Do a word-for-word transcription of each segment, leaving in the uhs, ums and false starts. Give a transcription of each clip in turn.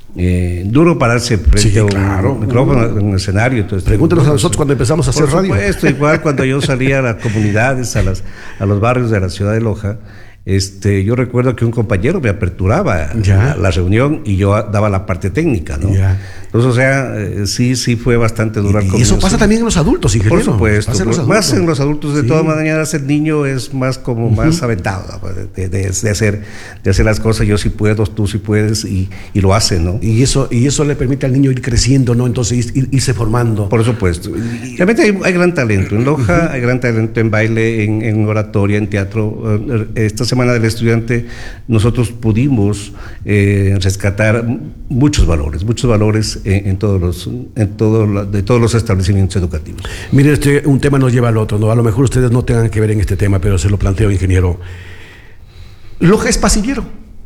Eh, duro pararse frente sí, a un claro. micrófono, en un escenario. Todo Pregúntenos a nosotros cuando empezamos a hacer Por radio. Por supuesto, igual cuando yo salía a las comunidades, a, las, a los barrios de la ciudad de Loja, este, yo recuerdo que un compañero me aperturaba la, la reunión y yo daba la parte técnica, ¿no? Ya. Entonces, o sea, eh, sí, sí fue bastante duro. Y, y eso pasa también en los adultos, ingeniero. Por supuesto, en los adultos. Más en los adultos. De sí. todas maneras, el niño es más como uh-huh. más aventado de, de, de, hacer, de hacer las cosas. Yo sí puedo, tú sí puedes, y, y lo hace, ¿no? Y eso, y eso le permite al niño ir creciendo, ¿no? Entonces, ir, irse formando. Por supuesto. Realmente hay, hay gran talento en Loja, uh-huh. hay gran talento en baile, en, en oratoria, en teatro. Esta semana del estudiante nosotros pudimos eh, rescatar muchos valores, muchos valores en, en todos los en todo, de todos los establecimientos educativos. Mire, este, un tema nos lleva al otro, ¿no? A lo mejor ustedes no tengan que ver en este tema, pero se lo planteo, ingeniero. Loja es pasillero.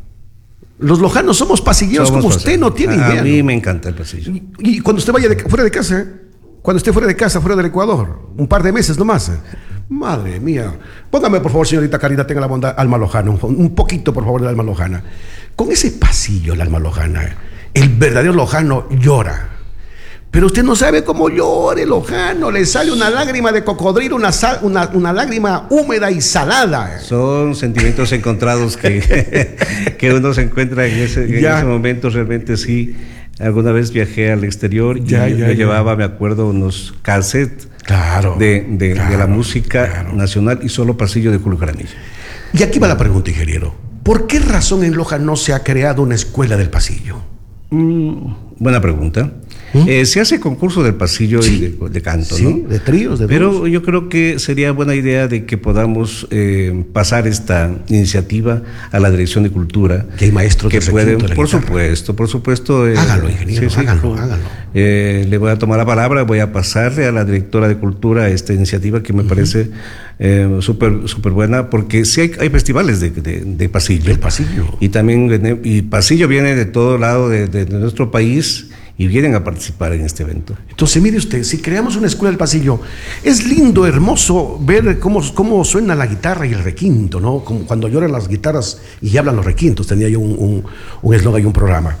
Los lojanos somos pasilleros, somos como usted no tiene a, idea. A mí ¿no? me encanta el pasillo. Y, y cuando usted vaya de, fuera de casa, cuando esté fuera de casa, fuera del Ecuador, un par de meses nomás, madre mía, póngame por favor, señorita Caridad, tenga la bondad, alma lojana, un, un poquito por favor de alma lojana. Con ese pasillo, el alma lojana, el verdadero lojano llora. Pero usted no sabe cómo llora el lojano, le sale una lágrima de cocodrilo, una, sal, una, una lágrima húmeda y salada. Son sentimientos encontrados que, que uno se encuentra en ese, en ese momento, realmente sí. Alguna vez viajé al exterior ya, y ya, yo ya. llevaba, me acuerdo, unos cassettes claro, de, de, claro, de la música claro. nacional y solo pasillo de Julio Jaramillo. Y aquí va la pregunta, ingeniero. ¿Por qué razón en Loja no se ha creado una escuela del pasillo? Mm, buena pregunta. ¿Mm? Eh, se hace concurso del pasillo sí. y de, de canto, sí, ¿no? de tríos, de Pero dos. yo creo que sería buena idea de que podamos eh, pasar esta iniciativa a la Dirección de Cultura. Que hay maestros que de pueden, de la por guitarra. supuesto, por supuesto. Eh, hágalo, ingeniero, sí, sí, hágalo, sí, hágalo. Eh, le voy a tomar la palabra, voy a pasarle a la Directora de Cultura esta iniciativa que me uh-huh. parece eh, súper súper buena, porque sí hay, hay festivales de, de, de pasillo. El pasillo. Y también, y pasillo viene de todo lado de, de, de nuestro país, y vienen a participar en este evento. Entonces, mire usted, si creamos una escuela del pasillo, es lindo, hermoso ver cómo, cómo suena la guitarra y el requinto, ¿no? Como cuando lloran las guitarras y hablan los requintos. Tenía yo un eslogan y un programa.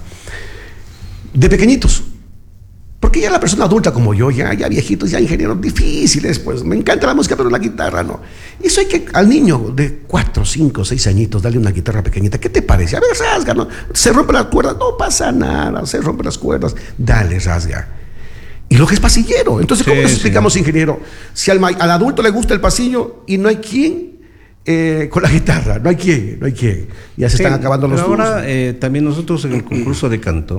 De pequeñitos. Porque ya la persona adulta como yo, ya, ya viejitos, ya ingenieros difíciles, pues me encanta la música, pero la guitarra no. Eso hay que, al niño de cuatro, cinco, seis añitos, darle una guitarra pequeñita. ¿Qué te parece? A ver, rasga, ¿no? Se rompe las cuerdas, no pasa nada, se rompen las cuerdas, dale, rasga. Y lo que es pasillero. Entonces, ¿cómo sí, les explicamos, sí. ingeniero? Si al, al adulto le gusta el pasillo y no hay quien eh, con la guitarra, no hay quien, no hay quien. Ya se sí, están acabando los turnos. Ahora, eh, también nosotros en el concurso de canto,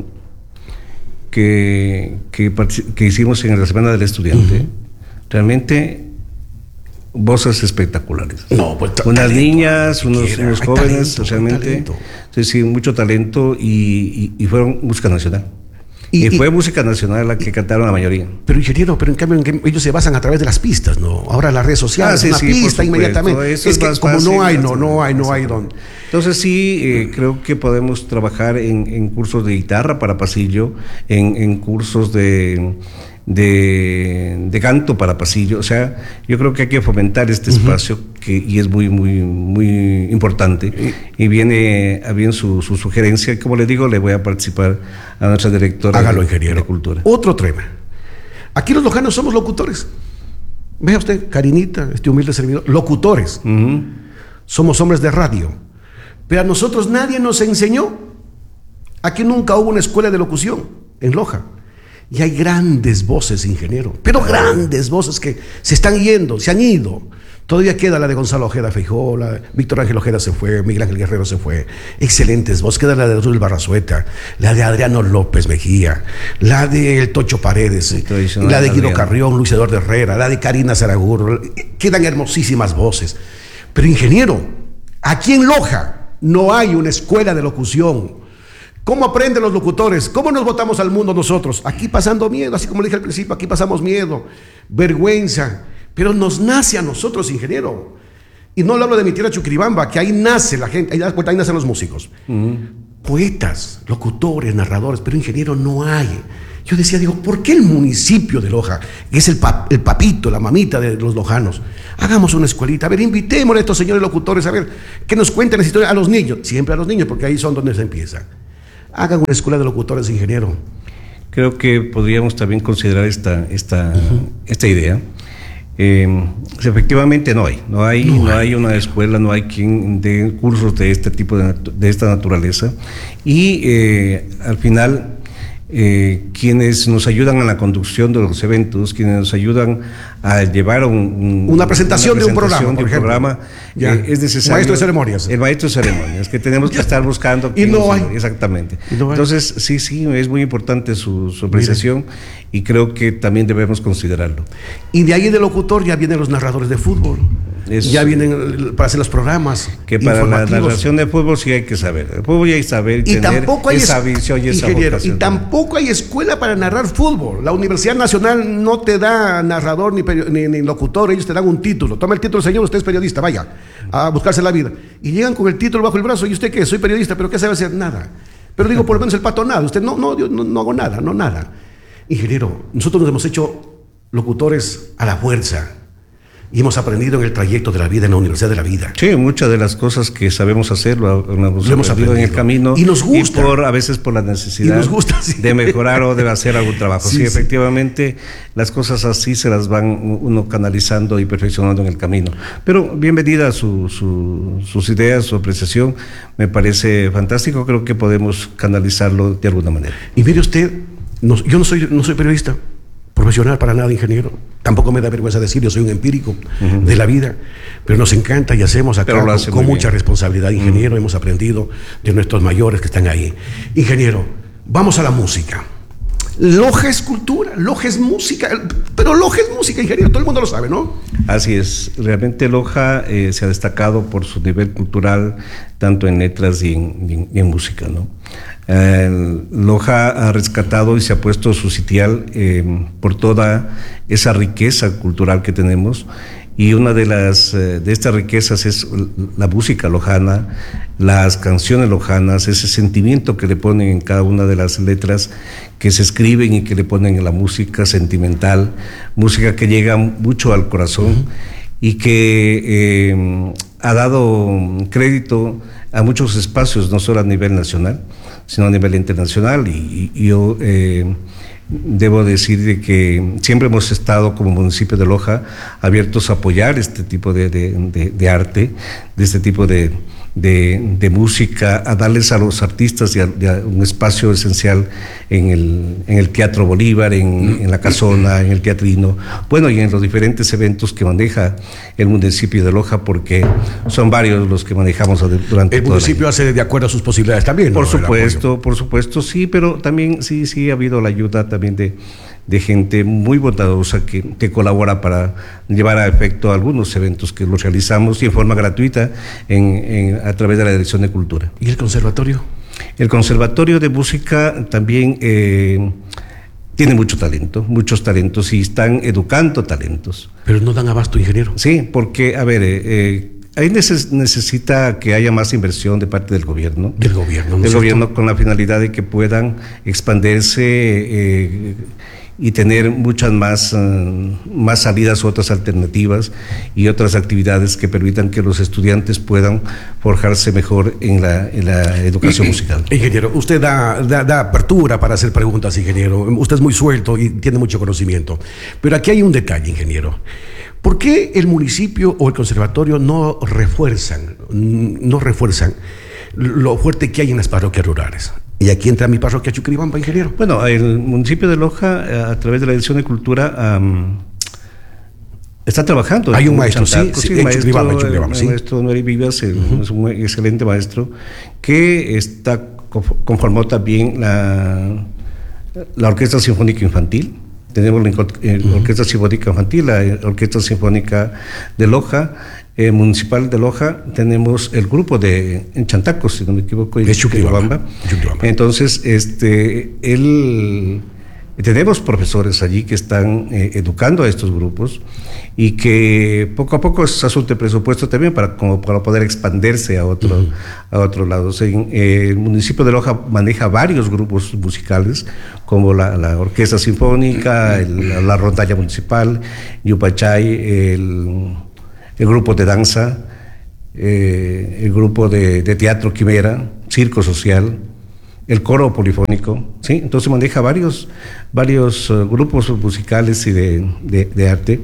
Que, que, que hicimos en la Semana del Estudiante, uh-huh. realmente voces espectaculares. No, pues, unas talento, niñas, unos, unos jóvenes, talento, realmente, sí, sí, mucho talento y, y, y fueron música nacional. Y, y fue y, música nacional la que cantaron la mayoría. Pero ingeniero, pero en cambio en ellos se basan a través de las pistas, ¿no? Ahora las redes sociales, ah, sí, una sí, pista inmediatamente. Eso es, es que como fácil, no hay, no, no hay, no hay donde. Entonces sí, eh, creo que podemos trabajar en, en cursos de guitarra para pasillo, en, en cursos de, de, de canto para pasillo. O sea, yo creo que hay que fomentar este uh-huh. espacio que, y es muy, muy, muy importante. Y, y viene a bien su, su sugerencia. Y como le digo, le voy a participar a nuestra directora Hágalo, de, ingeniero. de Cultura. Otro tema. Aquí los lojanos somos locutores. Vea usted, Karinita, este humilde servidor, locutores. Uh-huh. Somos hombres de radio. Pero a nosotros nadie nos enseñó. Aquí nunca hubo una escuela de locución en Loja. Y hay grandes voces, ingeniero, pero grandes voces que se están yendo, se han ido. Todavía queda la de Gonzalo Ojeda Feijó, la de Víctor Ángel Ojeda se fue, Miguel Ángel Guerrero se fue. Excelentes voces. Queda la de Azul Barrazueta, la de Adriano López Mejía, la de El Tocho Paredes, la de Guido Carrión, Luis Eduardo Herrera, la de Karina Zaragur. Quedan hermosísimas voces. Pero, ingeniero, aquí en Loja no hay una escuela de locución. ¿Cómo aprenden los locutores? ¿Cómo nos botamos al mundo nosotros? Aquí pasando miedo, así como le dije al principio, aquí pasamos miedo, vergüenza, pero nos nace a nosotros, ingeniero. Y no le hablo de mi tierra Chuquiribamba, que ahí nace la gente, ahí, ahí nacen los músicos. Uh-huh. Poetas, locutores, narradores, pero ingeniero no hay. Yo decía, digo, ¿por qué el municipio de Loja, que es el, pap, el papito, la mamita de los lojanos, hagamos una escuelita? A ver, invitémosle a estos señores locutores, a ver, que nos cuenten la historia a los niños, siempre a los niños, porque ahí son donde se empieza. Hagan una escuela de locutores, ingeniero. Creo que podríamos también considerar esta, esta, uh-huh. esta idea. Eh, efectivamente no hay, no hay, no, no hay una escuela, no hay quien dé cursos de este tipo de, de esta naturaleza, y eh, al final eh, quienes nos ayudan a la conducción de los eventos, quienes nos ayudan a llevar un, un, una, presentación una presentación de un programa, de un programa eh, es necesario. Maestro de ceremonias. El maestro de ceremonias, que tenemos que estar buscando. Y no hay. Exactamente. Y no hay. Entonces, sí, sí, es muy importante su, su apreciación. Mire. Y creo que también debemos considerarlo. Y de ahí de locutor ya vienen los narradores de fútbol. Es, ya vienen para hacer los programas. Que para la narración de fútbol sí hay que saber. El fútbol hay que saber y, y tener tampoco hay esa visión y esa vocación. Y tampoco hay escuela para narrar fútbol. La Universidad Nacional no te da narrador ni, ni, ni locutor, ellos te dan un título. Toma el título, señor, usted es periodista, vaya a buscarse la vida. Y llegan con el título bajo el brazo. ¿Y usted qué? Soy periodista, pero ¿qué sabe hacer? Nada. Pero digo, por lo menos el pato nada. Usted no, no, no, no hago nada, no nada. Ingeniero, nosotros nos hemos hecho locutores a la fuerza y hemos aprendido en el trayecto de la vida, en la Universidad de la Vida. Sí, muchas de las cosas que sabemos hacer lo, lo hemos, lo hemos aprendido en el camino. Y nos gusta. Y por, a veces por la necesidad y nos gusta, sí. de mejorar o de hacer algún trabajo. Sí, sí, sí, efectivamente, las cosas así se las van uno canalizando y perfeccionando en el camino. Pero bienvenida su, su, sus ideas, su apreciación. Me parece fantástico. Creo que podemos canalizarlo de alguna manera. Y mire usted, no, yo no soy, no soy periodista profesional para nada, ingeniero. Tampoco me da vergüenza decir, yo soy un empírico uh-huh. de la vida, pero nos encanta y hacemos acá con, con mucha bien. responsabilidad, ingeniero. Uh-huh. Hemos aprendido de nuestros mayores que están ahí. Ingeniero, vamos a la música. Loja es cultura, Loja es música, pero Loja es música, ingeniero, todo el mundo lo sabe, ¿no? Así es, realmente Loja eh, se ha destacado por su nivel cultural, tanto en letras y en, y en, y en música, ¿no? Eh, Loja ha rescatado y se ha puesto su sitial eh, por toda esa riqueza cultural que tenemos, y una de las eh, de estas riquezas es la música lojana, las canciones lojanas, ese sentimiento que le ponen en cada una de las letras que se escriben y que le ponen en la música sentimental, música que llega mucho al corazón. Uh-huh. Y que eh, ha dado crédito a muchos espacios, no solo a nivel nacional, sino a nivel internacional. Y, y yo eh, debo decir de que siempre hemos estado como municipio de Loja abiertos a apoyar este tipo de, de, de, de arte, de este tipo de, de, de música, a darles a los artistas y a, y a un espacio esencial en el, en el Teatro Bolívar, en, en la Casona, en el Teatrino, bueno, y en los diferentes eventos que maneja el municipio de Loja, porque son varios los que manejamos durante el todo municipio el hace de acuerdo a sus posibilidades también, ¿no? Por supuesto, por supuesto, sí, pero también sí, sí ha habido la ayuda también de de gente muy bondadosa que, que colabora para llevar a efecto algunos eventos que los realizamos y en forma gratuita en, en, a través de la Dirección de Cultura. ¿Y el conservatorio? El Conservatorio de Música también eh, tiene mucho talento, muchos talentos, y están educando talentos. Pero no dan abasto, ingeniero. Sí, porque, a ver, eh, eh, ahí neces- necesita que haya más inversión de parte del gobierno. Del gobierno, ¿no? Del gobierno, con la finalidad de que puedan expandirse eh, y tener muchas más, uh, más salidas, otras alternativas y otras actividades que permitan que los estudiantes puedan forjarse mejor en la, en la educación musical. Ingeniero, usted da, da, da apertura para hacer preguntas, ingeniero. Usted es muy suelto y tiene mucho conocimiento. Pero aquí hay un detalle, ingeniero. ¿Por qué el municipio o el conservatorio no refuerzan, no refuerzan lo fuerte que hay en las parroquias rurales? Y aquí entra mi parroquia Chuquiribamba, ingeniero. Bueno, el municipio de Loja, a través de la Dirección de Cultura, um, está trabajando. Hay un maestro, Chantaco, sí, sí, sí, en maestro, Chuquiribamba, en Chuquiribamba, el sí. maestro Noel Vivas, el, uh-huh. es un excelente maestro, que está conformó también la, la Orquesta Sinfónica Infantil. Tenemos la uh-huh. Orquesta Sinfónica Infantil, la Orquesta Sinfónica de Loja, eh, Municipal de Loja, tenemos el grupo de en Chantaco, si no me equivoco, en Chuquiribamba. Entonces, este, él, tenemos profesores allí que están eh, educando a estos grupos y que poco a poco es asunto de presupuesto también para, como para poder expandirse a otro, uh-huh. a otros lados. En, eh, el municipio de Loja maneja varios grupos musicales, como la, la Orquesta Sinfónica, el, la, la Rondalla Municipal, Yupachay, el, el grupo de danza, eh, el grupo de, de teatro Quimera, Circo Social, el coro polifónico, ¿sí? Entonces maneja varios, varios uh, grupos musicales y de, de, de arte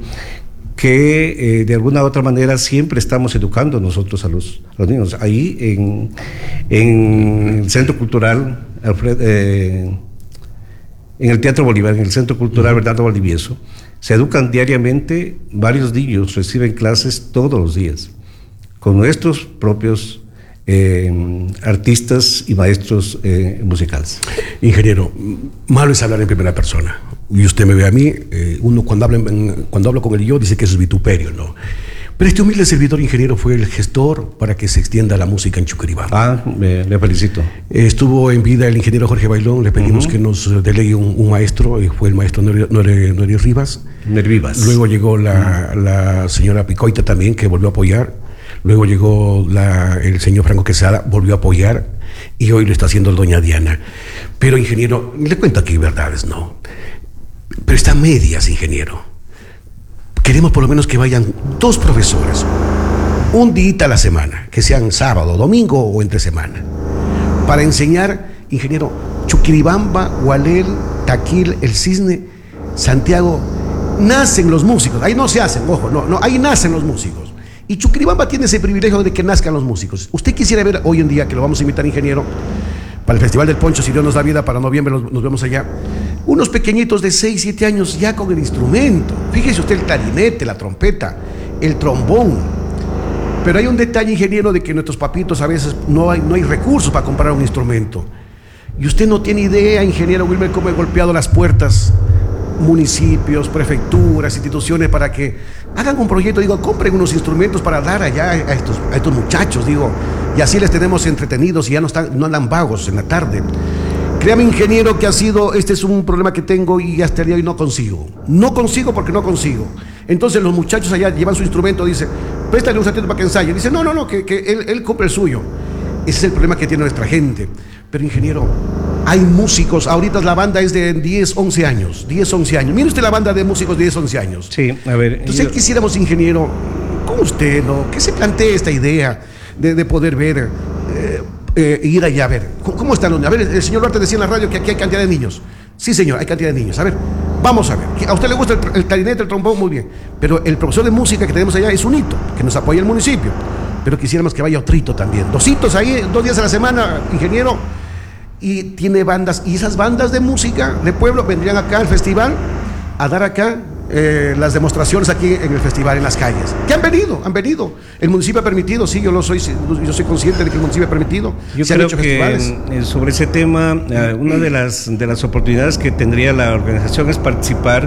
que eh, de alguna u otra manera siempre estamos educando nosotros a los, a los niños. Ahí en, en el Centro Cultural, Alfred, eh, en el Teatro Bolívar, en el Centro Cultural Bernardo Valdivieso, se educan diariamente, varios niños reciben clases todos los días, con nuestros propios Eh, artistas y maestros eh, musicales. Ingeniero, malo es hablar en primera persona. Y usted me ve a mí, eh, uno cuando habla en, cuando hablo con el yo dice que eso es vituperio, ¿no? Pero este humilde servidor ingeniero fue el gestor para que se extienda la música en Chuquiribamba. Ah, me, le felicito. Eh, estuvo en vida el ingeniero Jorge Bailón, le pedimos uh-huh. que nos delegue un, un maestro, y fue el maestro Noerio Rivas. Noerio Rivas. Luego llegó la, uh-huh. la señora Picoita también, que volvió a apoyar. Luego llegó la, el señor Franco Quesada, volvió a apoyar, y hoy lo está haciendo doña Diana. Pero, ingeniero, le cuento aquí verdades, ¿no? Pero está a medias, ingeniero. Queremos por lo menos que vayan dos profesores, un día a la semana, que sean sábado, domingo o entre semana, para enseñar, ingeniero, Chuquiribamba, Gualel, Taquil, El Cisne, Santiago, nacen los músicos. Ahí no se hacen, ojo, no, no, ahí nacen los músicos. Y Chuquiribamba tiene ese privilegio de que nazcan los músicos. Usted quisiera ver hoy en día, que lo vamos a invitar, ingeniero, para el Festival del Poncho, si Dios nos da vida, para noviembre nos, nos vemos allá, unos pequeñitos de seis, siete años ya con el instrumento. Fíjese usted el clarinete, la trompeta, el trombón. Pero hay un detalle, ingeniero, de que nuestros papitos a veces no hay, no hay recursos para comprar un instrumento. Y usted no tiene idea, ingeniero Wilmer, cómo he golpeado las puertas, municipios, prefecturas, instituciones, para que hagan un proyecto, digo, compren unos instrumentos para dar allá a estos, a estos muchachos, digo, y así les tenemos entretenidos y ya no, están, no andan vagos en la tarde. Créame, ingeniero, que ha sido, este es un problema que tengo y hasta el día de hoy no consigo. No consigo porque no consigo. Entonces los muchachos allá llevan su instrumento, dice, préstale un ratito para que ensaye. Dice, no, no, no, que, que él, él compre el suyo. Ese es el problema que tiene nuestra gente. Pero, ingeniero, hay músicos, ahorita la banda es de diez, once años, diez, once años. Mire usted la banda de músicos de diez, once años. Sí, a ver. Entonces, yo... quisiéramos, ingeniero, con usted, ¿no? Que se plantee esta idea de, de poder ver, eh, eh, ir allá a ver. ¿Cómo están los niños? A ver, el señor Duarte decía en la radio que aquí hay cantidad de niños. Sí, señor, hay cantidad de niños. A ver, vamos a ver. ¿A usted le gusta el, el clarinete, el trombón? Muy bien. Pero el profesor de música que tenemos allá es un hito, que nos apoya el municipio. Pero quisiéramos que vaya otrito también. Dos hitos ahí, dos días a la semana, ingeniero. Y tiene bandas, y esas bandas de música de pueblo vendrían acá al festival a dar acá eh, las demostraciones aquí en el festival, en las calles. Que han venido, han venido. El municipio ha permitido, sí, yo lo soy, yo soy consciente de que el municipio ha permitido. Yo se creo han hecho que festivales. En, sobre ese tema, eh, una de las, de las oportunidades que tendría la organización es participar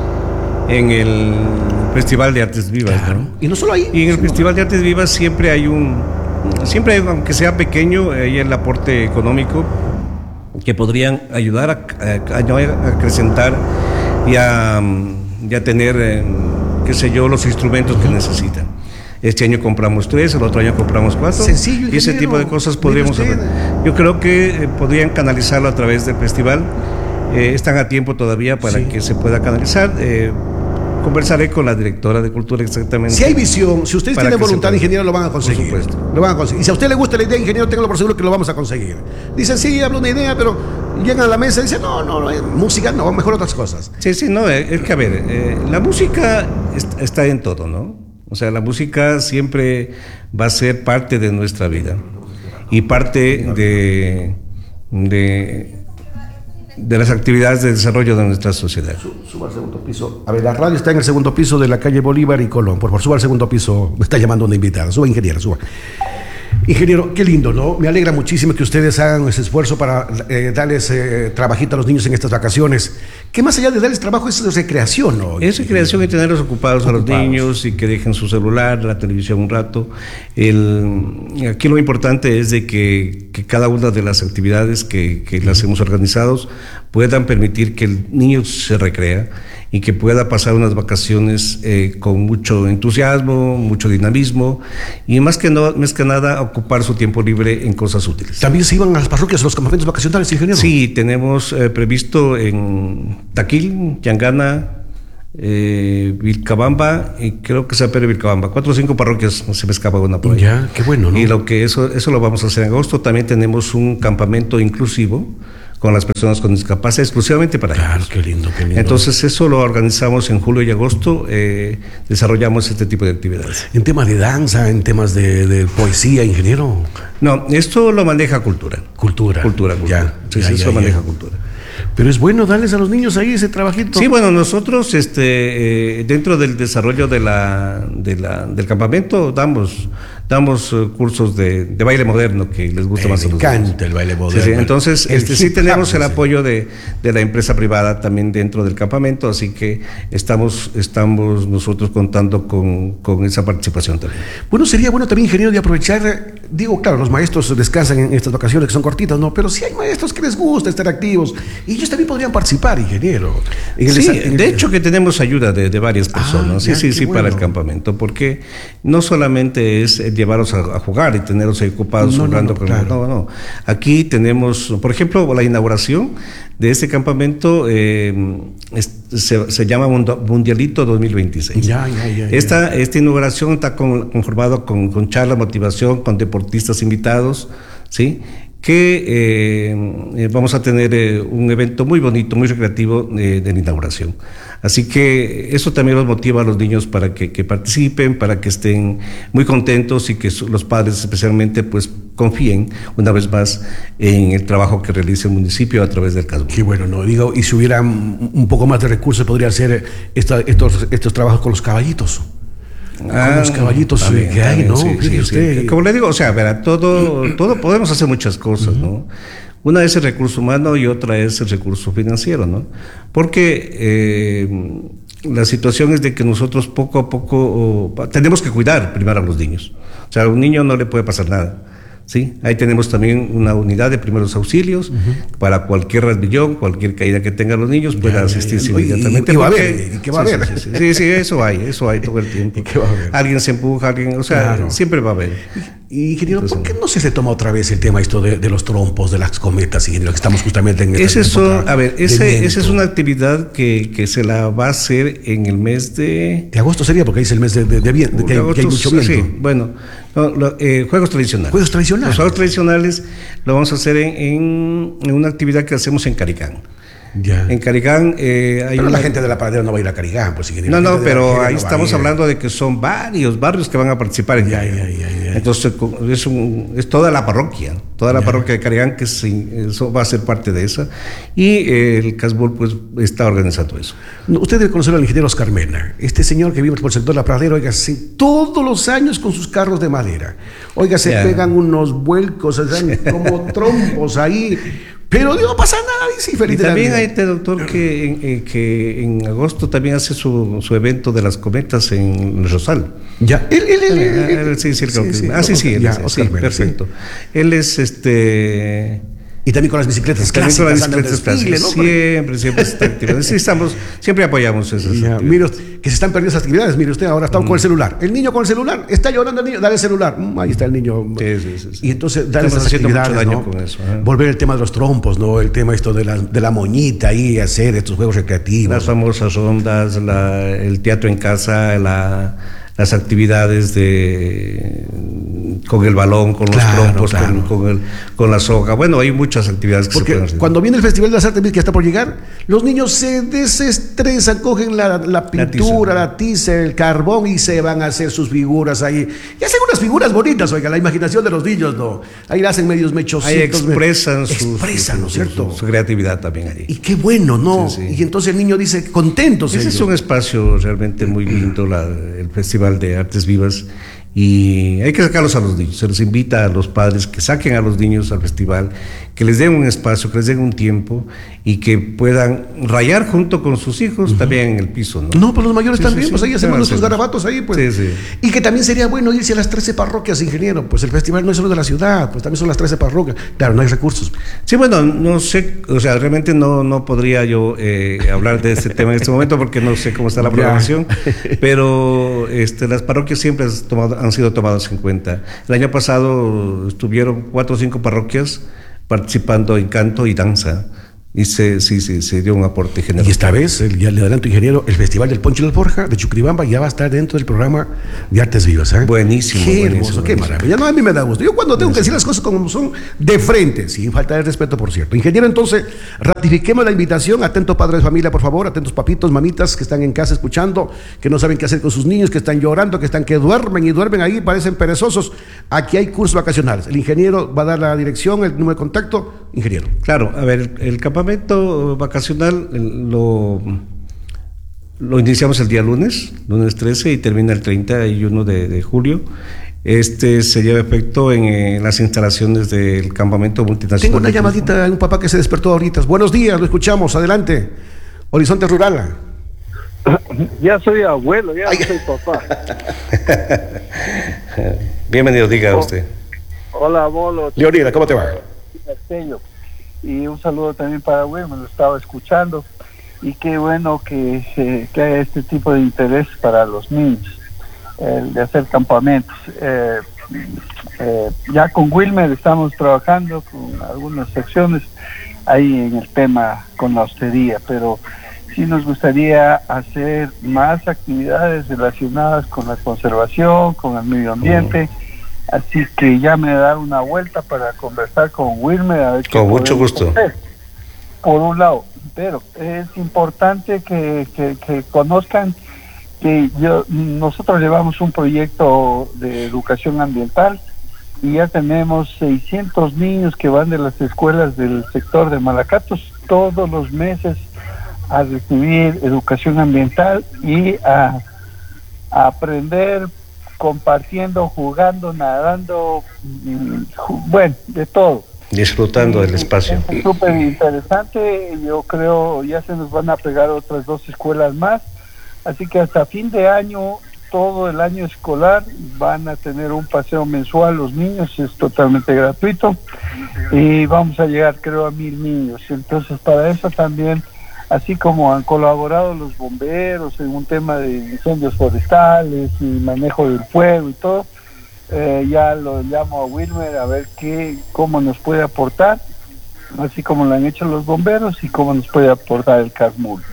en el Festival de Artes Vivas. Claro. ¿No? Y no solo ahí. Y en el Festival de Artes Vivas siempre hay un, siempre hay, aunque sea pequeño, hay el aporte económico que podrían ayudar a, a, a acrecentar y a, y a tener, eh, qué sé yo, los instrumentos que necesitan. Este año compramos tres, el otro año compramos cuatro. Sencillo, y ese tipo de cosas podríamos hacer. Yo creo que eh, podrían canalizarlo a través del festival. Eh, están a tiempo todavía para sí. que se pueda canalizar. Eh, Conversaré con la directora de Cultura exactamente. Si hay visión, si ustedes tienen voluntad, ingeniero, lo van a conseguir. Por supuesto. Lo van a conseguir. Y si a usted le gusta la idea, ingeniero, téngalo por seguro que lo vamos a conseguir. Dicen, sí, hablo una idea, pero llegan a la mesa y dicen, no, no, no, música no, mejor otras cosas. Sí, sí, no, es que a ver, eh, la música está en todo, ¿no? O sea, la música siempre va a ser parte de nuestra vida y parte de... de de las actividades de desarrollo de nuestra sociedad. Suba al segundo piso. A ver, la radio está en el segundo piso de la calle Bolívar y Colón. Por favor, suba al segundo piso. Me está llamando una invitada. Suba, ingeniero, suba. Ingeniero, qué lindo, ¿no? Me alegra muchísimo que ustedes hagan ese esfuerzo para eh, darles eh, trabajito a los niños en estas vacaciones. Que más allá de darles trabajo es recreación, ¿no? Es recreación y tenerlos ocupados, ocupados a los niños y que dejen su celular, la televisión un rato. El, aquí lo importante es de que, que cada una de las actividades que, que las hemos organizado puedan permitir que el niño se recrea y que pueda pasar unas vacaciones eh, con mucho entusiasmo, mucho dinamismo y más que, no, más que nada ocupar su tiempo libre en cosas útiles. ¿También se iban a las parroquias, a los campamentos vacacionales, ingeniero? Sí, tenemos eh, previsto en Taquil, Yangana, eh, Vilcabamba y creo que San Pedro de Vilcabamba, cuatro o cinco parroquias, se me escapa una por ahí. Ya, qué bueno, ¿no? Y lo que eso, eso lo vamos a hacer en agosto. También tenemos un campamento inclusivo con las personas con discapacidad, exclusivamente para Claro, ellos. qué lindo, qué lindo. Entonces eso lo organizamos en julio y agosto, eh, desarrollamos este tipo de actividades. En temas de danza, en temas de, de poesía, ingeniero. No, esto lo maneja cultura. Cultura. Cultura, cultura. Ya, sí, ya, sí, ya, eso ya. maneja cultura. Pero es bueno darles a los niños ahí ese trabajito. Sí, bueno, nosotros este, eh, dentro del desarrollo de la, de la, del campamento damos, damos uh, cursos de, de baile moderno que les gusta Eh, más a me los encanta niños. el baile Sí, moderno. sí, entonces El este, sí hip tenemos hop, el sí. apoyo de, de la empresa privada también dentro del campamento, así que estamos, estamos nosotros contando con, con esa participación también. Bueno, sería bueno también, ingeniero, de aprovechar, digo, claro, los maestros descansan en estas vacaciones que son cortitas, ¿no? Pero sí hay maestros que les gusta estar activos y ellos también podrían participar, ingeniero. En el Sí, desa- en de el- hecho que tenemos ayuda de, de varias personas, Ah, sí, ya, sí, qué sí, para bueno. el campamento, porque no solamente es eh, llevarlos a, a jugar y tenerlos ahí ocupados No, no, jugando no, con claro. no, no. Aquí tenemos, por ejemplo, la inauguración de este campamento eh, es- se, se llama Mundo- Mundialito dos mil veintiséis. Ya, ya, ya, ya. Esta, esta inauguración está con- conformado con, con charla, motivación, con deportistas invitados, ¿sí? que eh, eh, vamos a tener eh, un evento muy bonito, muy recreativo eh, de la inauguración. Así que eso también los motiva a los niños para que, que participen, para que estén muy contentos y que su- los padres especialmente pues confíen una vez más en el trabajo que realiza el municipio a través del CASBU. Qué bueno, ¿no? Digo, y si hubiera un un poco más de recursos, podría hacer esta- estos, estos trabajos con los caballitos. Con los caballitos también, que hay, también, ¿no? sí, Fíjese sí, usted. sí. Como le digo, o sea, verá, todo, todo podemos hacer muchas cosas, ¿no? Una es el recurso humano y otra es el recurso financiero, ¿no? Porque eh, la situación es de que nosotros poco a poco oh, tenemos que cuidar primero a los niños. O sea, a un niño no le puede pasar nada. ¿Sí? Ahí tenemos también una unidad de primeros auxilios uh-huh. para cualquier rasbillón, cualquier caída que tengan los niños, pueda asistirse inmediatamente. ¿Y qué va a haber? ¿Y qué va a haber? Sí, sí, sí, sí, sí, eso hay, eso hay todo el tiempo. ¿Y qué va a haber? Alguien se empuja, alguien, o sea, Claro. siempre va a haber. Y, ingeniero, Entonces, ¿por qué no se se toma otra vez el tema esto de, de los trompos, de las cometas, ingeniero, que estamos justamente en esta Ese son, época a ver, de ese, viento? esa es una actividad que, que se la va a hacer en el mes de... De agosto sería, porque ahí es el mes de, de, de viento, de que, hay- que hay mucho viento. Sí, bueno, no, lo- eh, juegos tradicionales. Juegos tradicionales. Los juegos tradicionales lo vamos a hacer en, en, en una actividad que hacemos en Caricán. Ya. En Caricán eh, hay Pero una... la gente de la pradera no va a ir a Carigán, pues ingeniero. No, La no, gente de la pero Argelia ahí no va a estamos ir. hablando de que son varios barrios que van a participar en Ya, Carigán. ya, ya, ya. Entonces es, un, es toda la parroquia, toda la Ya. parroquia de Carigán que se, eso va a ser parte de esa. Y eh, el CASBUL pues está organizando eso. No, usted debe conocer al ingeniero Oscar Mena, este señor que vive por el sector de la pradera, oiga, sí, todos los años con sus carros de madera. Oiga, se Ya. pegan unos vuelcos, se dan como trompos ahí. Pero no pasa nada, dice, y Y feliz de la también vida. hay este doctor que en, eh, que en agosto también hace su, su evento de las cometas en el Rosal. Ya, él, él, él, él, Ah, él- él, sí, sí, creo que- sí, ah, sí, sí, él ya, es, Oscar sí, Mena, perfecto. sí. Él es este... Y también con las bicicletas También con clásicas. las anda en bicicletas desfile, clásicas. ¿no? Siempre, siempre está activo. Sí, estamos, siempre apoyamos esas Ya, actividades. mire usted, que se están perdiendo esas actividades. Mire usted, ahora está con el celular. El niño con el celular, está llorando el niño, dale el celular. Mm, ahí está el niño. Sí, sí, sí, sí. Y entonces, darle Estamos esas haciendo mucho actividades, daño ¿no? con eso, ¿eh? Volver el tema de los trompos, ¿no? El tema esto de la, de la moñita ahí, hacer estos juegos recreativos. Las famosas rondas, la- el teatro en casa, la- las actividades de con el balón, con Claro, los trompos, claro. con, con el- con la soga. Bueno, hay muchas actividades que se Porque pueden hacer. cuando viene el Festival de las Artes que está por llegar, los niños se desestresan, cogen la, la pintura, la tiza. el carbón y se van a hacer sus figuras ahí. Y hacen unas figuras bonitas, oiga, la imaginación de los niños, ¿no? Ahí la hacen medios mechositos. Ahí expresan, sus- expresan, ¿no es su- cierto? Su, su creatividad también allí. Y qué bueno, ¿no? Sí, sí. Y entonces el niño dice, contentos Ese ellos. es un espacio realmente muy lindo, la- el Festival de Artes Vivas, y hay que sacarlos a los niños. Se les invita a los padres que saquen a los niños al festival, que les den un espacio, que les den un tiempo y que puedan rayar junto con sus hijos uh-huh. también en el piso, ¿no? No, pues los mayores Sí, también, sí, pues sí. ahí hacemos Claro, nuestros sí. garabatos ahí, pues. Sí, sí. Y que también sería bueno irse a las trece parroquias, ingeniero. Pues el festival no es solo de la ciudad, pues también son las trece parroquias. Claro, no hay recursos. Sí, bueno, no sé, o sea, realmente no, no podría yo eh, hablar de este tema en este momento porque no sé cómo está la programación, pero este, las parroquias siempre has tomado- han sido tomadas en cuenta. El año pasado estuvieron cuatro o cinco parroquias participando en canto y danza y se, sí, sí, se dio un aporte general. Y esta vez, el, ya le adelanto, ingeniero, el Festival del Poncho y la Alforja de Chuquiribamba ya va a estar dentro del programa de Artes Vivas. ¿eh? Buenísimo. Qué buenísimo, hermoso, qué buenísimo. maravilla. No, a mí me da gusto. Yo cuando tengo que decir las cosas como son, de frente, sin falta de respeto, por cierto. Ingeniero, entonces, ratifiquemos la invitación. Atento padre de familia, por favor. Atentos papitos, mamitas que están en casa escuchando, que no saben qué hacer con sus niños, que están llorando, que están que duermen y duermen ahí, parecen perezosos. Aquí hay cursos vacacionales. El ingeniero va a dar la dirección, el número de contacto. Ingeniero. Claro, a ver, el campamento vacacional lo, lo iniciamos el día lunes, lunes trece, y termina el treinta y uno de, de julio. Este se lleva efecto en, en las instalaciones del campamento multinacional. Tengo una llamadita de un papá que se despertó ahorita. Buenos días, lo escuchamos, adelante. Horizonte Rural. Ya soy abuelo, ya no soy papá. Bienvenido, diga oh, usted. Hola, abuelo. Leonida, ¿cómo te va? Y un saludo también para Wilmer, lo estaba escuchando. Y qué bueno que, eh, que haya este tipo de interés para los niños, eh, de hacer campamentos. Eh, eh, ya con Wilmer estamos trabajando con algunas secciones ahí en el tema con la hostería, pero sí nos gustaría hacer más actividades relacionadas con la conservación, con el medio ambiente. Uh-huh. Así que ya me da una vuelta para conversar con Wilmer. A ver qué con mucho gusto. hacer, por un lado. Pero es importante que, que, que conozcan que yo, nosotros llevamos un proyecto de educación ambiental y ya tenemos seiscientos niños que van de las escuelas del sector de Malacatos todos los meses a recibir educación ambiental y a, a aprender compartiendo, jugando, nadando, bueno, de todo. Disfrutando del espacio. Es súper interesante, yo creo ya se nos van a pegar otras dos escuelas más, así que hasta fin de año, todo el año escolar, van a tener un paseo mensual los niños, es totalmente gratuito, y vamos a llegar creo a mil niños, entonces para eso también, así como han colaborado los bomberos en un tema de incendios forestales y manejo del fuego y todo, eh, ya lo llamo a Wilmer a ver qué, cómo nos puede aportar, así como lo han hecho los bomberos y cómo nos puede aportar el CASMUL.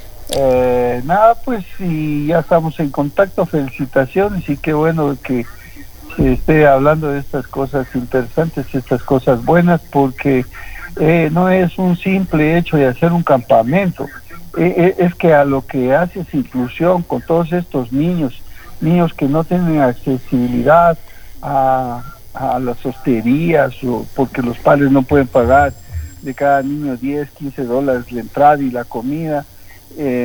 Eh, nada, pues si ya estamos en contacto, felicitaciones y qué bueno que se esté hablando de estas cosas interesantes, estas cosas buenas, porque Eh, no es un simple hecho de hacer un campamento, eh, eh, es que a lo que hace es inclusión con todos estos niños, niños que no tienen accesibilidad a, a las hosterías, o porque los padres no pueden pagar de cada niño diez, quince dólares la entrada y la comida, eh,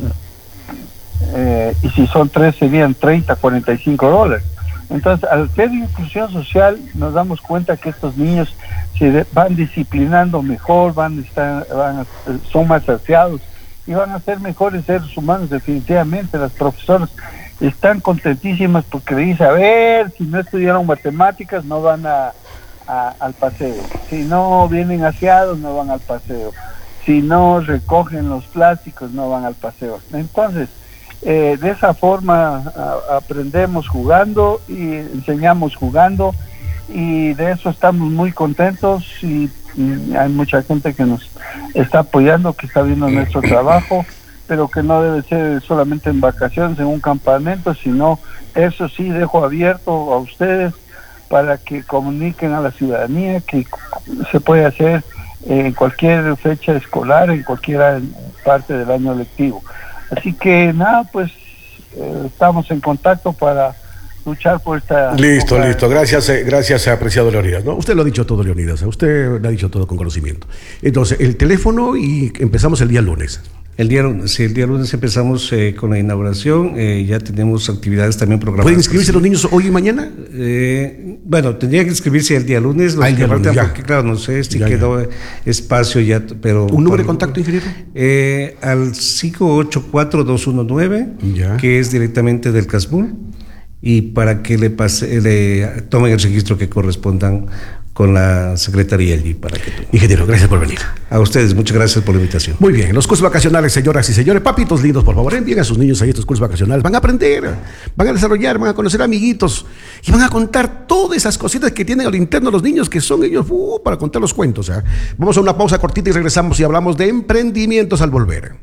eh, y si son tres serían treinta, cuarenta y cinco dólares. Entonces, al hacer inclusión social, nos damos cuenta que estos niños se de, van disciplinando mejor, van a estar, van a, son más saciados y van a ser mejores seres humanos definitivamente. Las profesoras están contentísimas porque le dicen, a ver, si no estudiaron matemáticas no van a, a, al paseo, si no vienen aseados no van al paseo, si no recogen los plásticos no van al paseo. Entonces, Eh, de esa forma a, aprendemos jugando y enseñamos jugando y de eso estamos muy contentos y, y hay mucha gente que nos está apoyando, que está viendo nuestro trabajo, pero que no debe ser solamente en vacaciones, en un campamento, sino eso sí dejo abierto a ustedes para que comuniquen a la ciudadanía que se puede hacer en cualquier fecha escolar, en cualquier parte del año lectivo. Así que nada, pues eh, estamos en contacto para luchar por esta... Listo, por listo. Gracias, eh, gracias, apreciado Leonidas, ¿no? Usted lo ha dicho todo, Leonidas. Usted lo ha dicho todo con conocimiento. Entonces, el teléfono y empezamos el día lunes. El día, sí, el día lunes empezamos eh, con la inauguración, eh, ya tenemos actividades también programadas. ¿Pueden inscribirse los niños hoy y mañana? Eh, bueno, tendría que inscribirse el día lunes, los ah, el día lunes ya. Porque claro, no sé si ya, quedó ya. espacio ya, pero... ¿Un número para, de contacto, ingeniero? Eh, al cinco ocho cuatro dos uno nueve, ya. que es directamente del CASMUL, y para que le, pase, le tomen el registro que correspondan con la Secretaría allí para que... Ingeniero, gracias por venir. A ustedes, muchas gracias por la invitación. Muy bien, los cursos vacacionales, señoras y señores, papitos lindos, por favor, envíen a sus niños a estos cursos vacacionales, van a aprender, van a desarrollar, van a conocer amiguitos y van a contar todas esas cositas que tienen al interno los niños, que son ellos uh, para contar los cuentos. ¿eh? Vamos a una pausa cortita y regresamos y hablamos de emprendimientos al volver.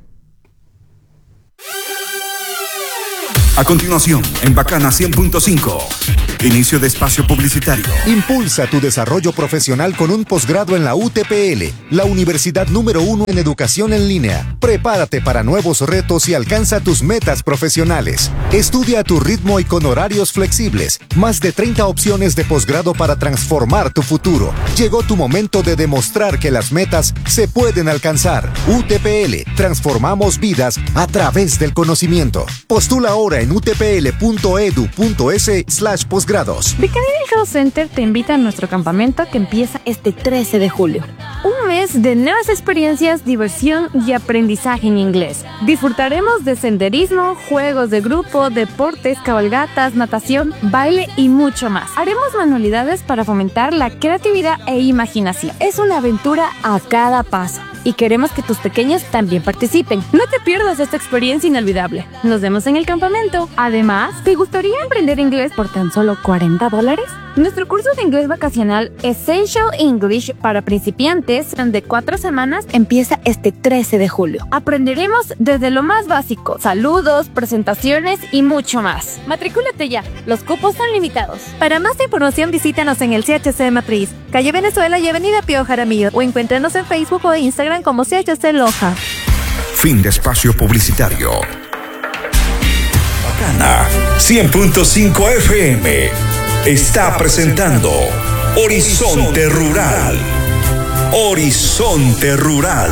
A continuación, en Bacana cien punto cinco, inicio de espacio publicitario. Impulsa tu desarrollo profesional con un posgrado en la U T P L, la universidad número uno en educación en línea. Prepárate para nuevos retos y alcanza tus metas profesionales. Estudia a tu ritmo y con horarios flexibles. Más de treinta opciones de posgrado para transformar tu futuro. Llegó tu momento de demostrar que las metas se pueden alcanzar. U T P L, transformamos vidas a través del conocimiento. Postula ahora en utpl.edu.es slash posgrados. Becanini Health Center te invita a nuestro campamento que empieza este trece de julio. Un mes de nuevas experiencias, diversión y aprendizaje en inglés. Disfrutaremos de senderismo, juegos de grupo, deportes, cabalgatas, natación, baile y mucho más. Haremos manualidades para fomentar la creatividad e imaginación. Es una aventura a cada paso y queremos que tus pequeños también participen. No te pierdas esta experiencia inolvidable. Nos vemos en el campamento. Además, ¿te gustaría aprender inglés por tan solo cuarenta dólares? Nuestro curso de inglés vacacional Essential English para principiantes de cuatro semanas empieza este trece de julio. Aprenderemos desde lo más básico, saludos, presentaciones y mucho más. Matricúlate ya, los cupos son limitados. Para más información visítanos en el C H C Matriz, calle Venezuela y avenida Pío Jaramillo, o encuéntranos en Facebook o Instagram como C H C Loja. Fin de espacio publicitario. Bacana cien punto cinco F M está presentando Horizonte Rural. Horizonte Rural.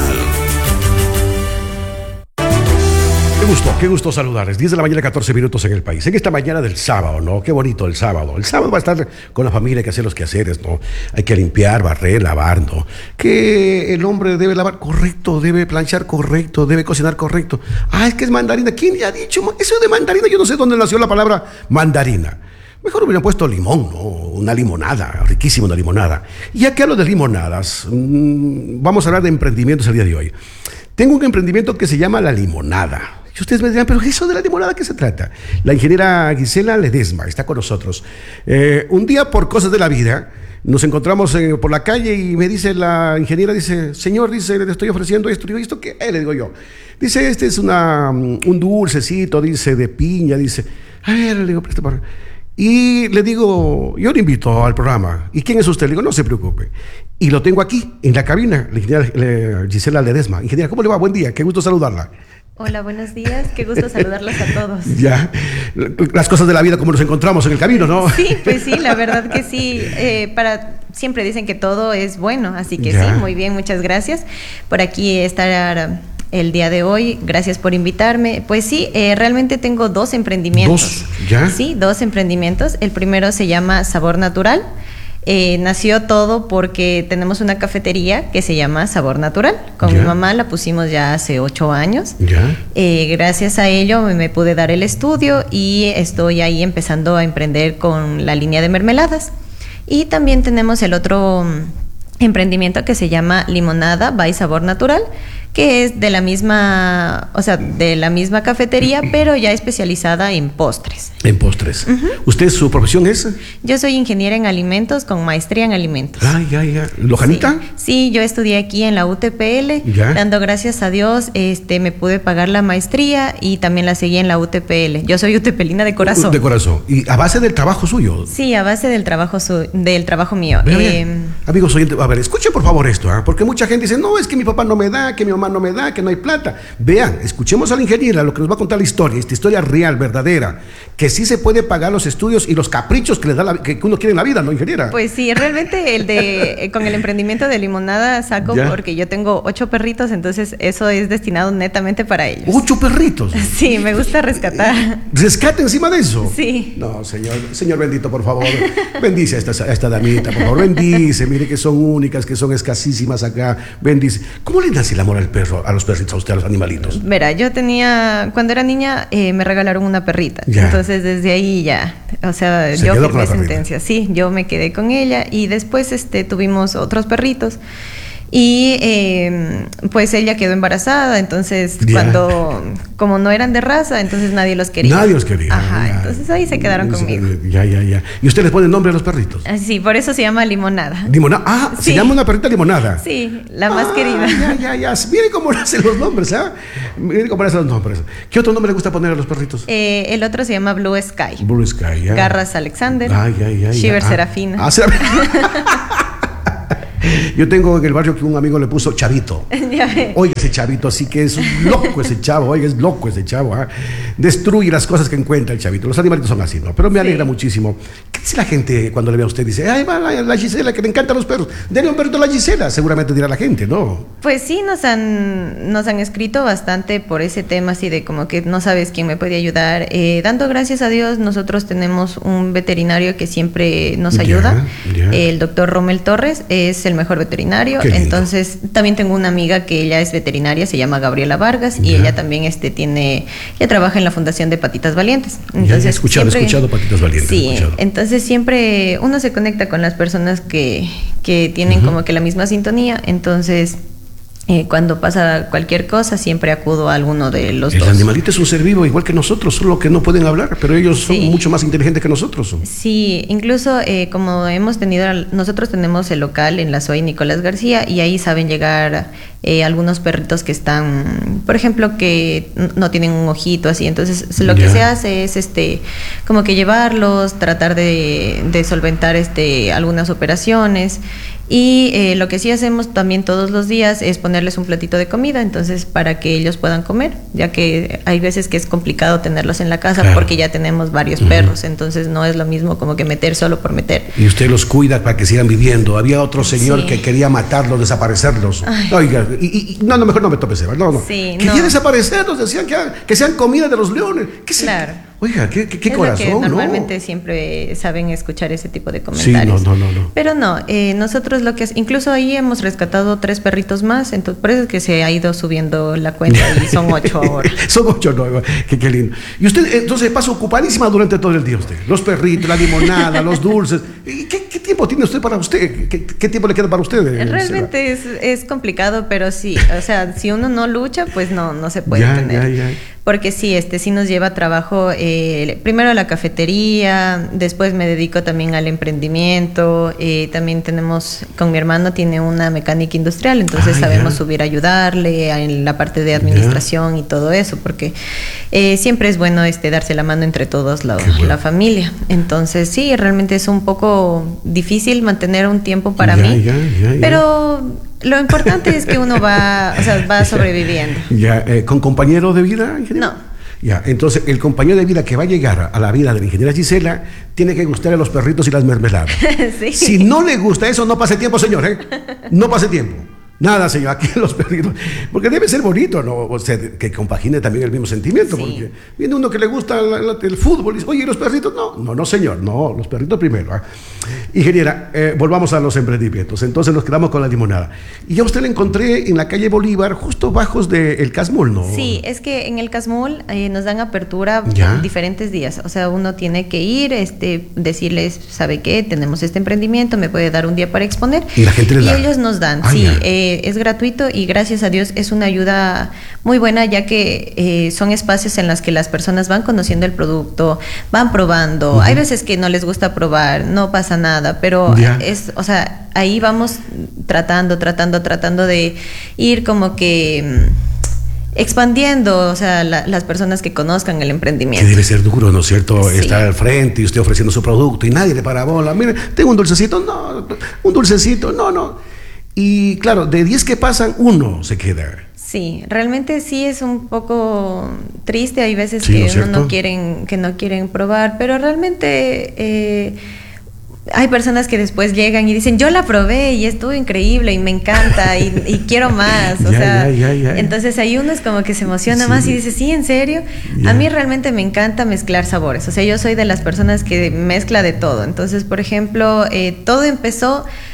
Qué gusto, qué gusto saludarles. diez de la mañana, catorce minutos en el país. En esta mañana del sábado, ¿no? Qué bonito el sábado. El sábado va a estar con la familia, hay que hacer los quehaceres, ¿no? Hay que limpiar, barrer, lavar, ¿no? Que el hombre debe lavar correcto, debe planchar correcto, debe cocinar correcto. Ah, es que es mandarina. ¿Quién le ha dicho? Eso de mandarina, yo no sé dónde nació la palabra mandarina. Mejor hubiera puesto limón, ¿no? Una limonada, riquísima una limonada. Y ya que hablo de limonadas, mmm, vamos a hablar de emprendimientos el día de hoy. Tengo un emprendimiento que se llama La Limonada. Y ustedes me dirán, ¿pero eso de la limonada qué se trata? La ingeniera Gisela Ledesma está con nosotros. Eh, un día, por cosas de la vida, nos encontramos eh, por la calle y me dice la ingeniera, dice, señor, dice, le estoy ofreciendo esto. Digo, ¿y esto qué? Eh, le digo yo. Dice, este es una, un dulcecito, dice, de piña, dice. A ver, le digo, presta para... Y le digo, yo le invito al programa. ¿Y quién es usted? Le digo, no se preocupe. Y lo tengo aquí, en la cabina, la ingeniera Gisela Ledesma. Ingeniera, ¿cómo le va? Buen día, qué gusto saludarla. Hola, buenos días, qué gusto saludarlos a todos. Ya, las cosas de la vida como nos encontramos en el camino, ¿no? Sí, pues sí, la verdad que sí. Eh, para siempre dicen que todo es bueno, así que ya. Sí, muy bien, muchas gracias por aquí estar el día de hoy. Gracias por invitarme. Pues sí, eh, realmente tengo dos emprendimientos. ¿Dos? ¿Ya? Sí, dos emprendimientos. El primero se llama Sabor Natural. Eh, nació todo porque tenemos una cafetería que se llama Sabor Natural. Con ¿Ya? mi mamá la pusimos ya hace ocho años. ¿Ya? Eh, gracias a ello me, me pude dar el estudio y estoy ahí empezando a emprender con la línea de mermeladas. Y también tenemos el otro emprendimiento que se llama Limonada by Sabor Natural, que es de la misma, o sea, de la misma cafetería, pero ya especializada en postres. En postres. Uh-huh. ¿Usted, su profesión es? Yo soy ingeniera en alimentos con maestría en alimentos. Ah, ya, ya. ¿Lojanita? Sí, sí, yo estudié aquí en la U T P L. ¿Ya? Dando gracias a Dios, este, me pude pagar la maestría y también la seguí en la U T P L. Yo soy utepelina de corazón. De corazón. ¿Y a base del trabajo suyo? Sí, a base del trabajo su del trabajo mío. Bien, eh, bien. Amigos oyentes, a ver, escuchen por favor esto, ¿eh? Porque mucha gente dice, no, es que mi papá no me da, que mi mamá no me da, que no hay plata. Vean, escuchemos a la ingeniera lo que nos va a contar la historia, esta historia real, verdadera, que sí se puede pagar los estudios y los caprichos que le da la, que uno quiere en la vida, ¿no, ingeniera? Pues sí, realmente el de con el emprendimiento de limonada saco ¿Ya? Porque yo tengo ocho perritos, entonces eso es destinado netamente para ellos. ¿Ocho perritos? Sí, me gusta rescatar. ¿Rescate encima de eso? Sí. No, señor, señor bendito, por favor, bendice a esta, a esta damita, por favor, bendice, mire que son únicas, que son escasísimas acá, bendice. ¿Cómo le nace el amor al perro, a los perritos, a usted, a los animalitos? Verá, yo tenía, cuando era niña, eh, me regalaron una perrita. Ya. Entonces, desde ahí ya, o sea, Se yo firmé sentencia. Sí, yo me quedé con ella y después este, tuvimos otros perritos. Y eh, pues ella quedó embarazada, entonces yeah. cuando, como no eran de raza, entonces nadie los quería. Nadie los quería. Ajá, ya. Entonces ahí se quedaron conmigo. Ya, ya, ya. ¿Y usted les pone nombre a los perritos? Sí, por eso se llama Limonada. Limonada, ah, sí. Se llama una perrita Limonada. Sí, la más ah, querida. Ya, ya, ya. Miren cómo nacen los nombres, ¿ah? ¿eh? Miren cómo nacen los nombres. ¿Qué otro nombre le gusta poner a los perritos? Eh, el otro se llama Blue Sky. Blue Sky, ya. Garras Alexander. Ay, ay, ay. Shiver ah. Serafina. Ah, Serafina. Yo tengo en el barrio que un amigo le puso Chavito. Oiga ese Chavito, así que es loco ese chavo, oiga, es loco ese chavo. ¿eh? Destruye las cosas que encuentra el Chavito. Los animalitos son así, ¿no? Pero me alegra sí. muchísimo. ¿Qué dice la gente cuando le ve a usted? Dice, ay, va la, la Gisela, que le encantan los perros. Denle un perrito a la Gisela, seguramente dirá la gente, ¿no? Pues sí, nos han, nos han escrito bastante por ese tema, así de como que no sabes quién me puede ayudar. Eh, dando gracias a Dios, nosotros tenemos un veterinario que siempre nos ayuda. Ya, ya. El doctor Rommel Torres es el mejor veterinario. Entonces también tengo una amiga que ella es veterinaria, se llama Gabriela Vargas y ya. ella también este tiene, ella trabaja en la Fundación de Patitas Valientes. Entonces ya, he escuchado, siempre, he escuchado Patitas Valientes. Sí, entonces siempre uno se conecta con las personas que, que tienen uh-huh. como que la misma sintonía, entonces Eh, cuando pasa cualquier cosa siempre acudo a alguno de los el dos. El animalito es un ser vivo igual que nosotros, solo que no pueden hablar, pero ellos son sí. mucho más inteligentes que nosotros. Sí, incluso eh, como hemos tenido, nosotros tenemos el local en la Zoe Nicolás García y ahí saben llegar eh, algunos perritos que están, por ejemplo, que no tienen un ojito así, entonces lo que yeah. se hace es este como que llevarlos, tratar de, de solventar este algunas operaciones. Y eh, lo que sí hacemos también todos los días es ponerles un platito de comida, entonces para que ellos puedan comer, ya que hay veces que es complicado tenerlos en la casa claro. porque ya tenemos varios uh-huh. perros, entonces no es lo mismo como que meter solo por meter. Y usted los cuida para que sigan viviendo. Había otro señor sí. que quería matarlos, desaparecerlos. Ay. Oiga, y, y, no, no, mejor no me tope ese, no, no. Sí, quería no. desaparecerlos, decían que, que sean comida de los leones. ¿Qué claro. Se... Oiga, qué, qué, qué es corazón, lo que normalmente ¿no? siempre saben escuchar ese tipo de comentarios. Sí, no, no, no, no. Pero no, eh, nosotros lo que es, incluso ahí hemos rescatado tres perritos más, entonces por eso es que se ha ido subiendo la cuenta y son ocho ahora. Son ocho, no, qué, qué lindo. Y usted entonces pasa ocupadísima durante todo el día usted. Los perritos, la limonada, los dulces. ¿Qué, qué tiempo tiene usted para usted? ¿Qué, qué tiempo le queda para usted? Realmente es, es complicado, pero sí, o sea, si uno no lucha, pues no, no se puede ya, tener. Ya, ya. Porque sí, este sí nos lleva trabajo, eh, primero a la cafetería, después me dedico también al emprendimiento, eh, también tenemos, con mi hermano tiene una mecánica industrial, entonces ah, sabemos yeah. subir a ayudarle en la parte de administración yeah. y todo eso, porque eh, siempre es bueno este darse la mano entre todos, la, bueno. la familia. Entonces sí, realmente es un poco difícil mantener un tiempo para yeah, mí, yeah, yeah, yeah. pero... Lo importante es que uno va, o sea, va sobreviviendo. Ya, eh, ¿con compañero de vida, ingeniero? No. Ya, entonces el compañero de vida que va a llegar a la vida de la ingeniera Gisela tiene que gustarle los perritos y las mermeladas. Sí. Si no le gusta eso, no pase tiempo, señor, ¿eh? No pase tiempo. Nada, señor, aquí los perritos. Porque debe ser bonito, ¿no? O sea, que compagine también el mismo sentimiento. Sí. Porque viene uno que le gusta la, la, el fútbol y dice, oye, ¿y los perritos? No, no, no, señor, no, los perritos primero. ¿eh? Ingeniera, eh, volvamos a los emprendimientos. Entonces nos quedamos con la limonada. Y ya usted la encontré en la calle Bolívar, justo bajos del Casmul, ¿no? Sí, es que en el Casmul eh, nos dan apertura ¿Ya? diferentes días. O sea, uno tiene que ir, este, decirles, ¿sabe qué? Tenemos este emprendimiento, me puede dar un día para exponer. Y la gente le da. Y ellos nos dan, ah, sí. Eh, es gratuito y gracias a Dios es una ayuda muy buena, ya que eh, son espacios en los que las personas van conociendo el producto, van probando. Uh-huh. Hay veces que no les gusta probar, no pasa nada, pero yeah. es, o sea, ahí vamos tratando, tratando, tratando de ir como que expandiendo, o sea, la, las personas que conozcan el emprendimiento. Que debe ser duro, ¿no es cierto? Sí. Estar al frente y usted ofreciendo su producto y nadie le para bola. Mire, tengo un dulcecito, no, un dulcecito, no, no. Y claro, de diez que pasan, uno se queda. Sí, realmente sí es un poco triste. Hay veces sí, que ¿no uno no quieren, que no quieren probar, pero realmente eh, hay personas que después llegan y dicen, yo la probé y estuvo increíble y me encanta y, y quiero más. O ya, sea, ya, ya, ya. Entonces ahí uno es como que se emociona sí. más y dice, sí, ¿en serio? Ya. A mí realmente me encanta mezclar sabores. O sea, yo soy de las personas que mezcla de todo. Entonces, por ejemplo, eh, todo empezó...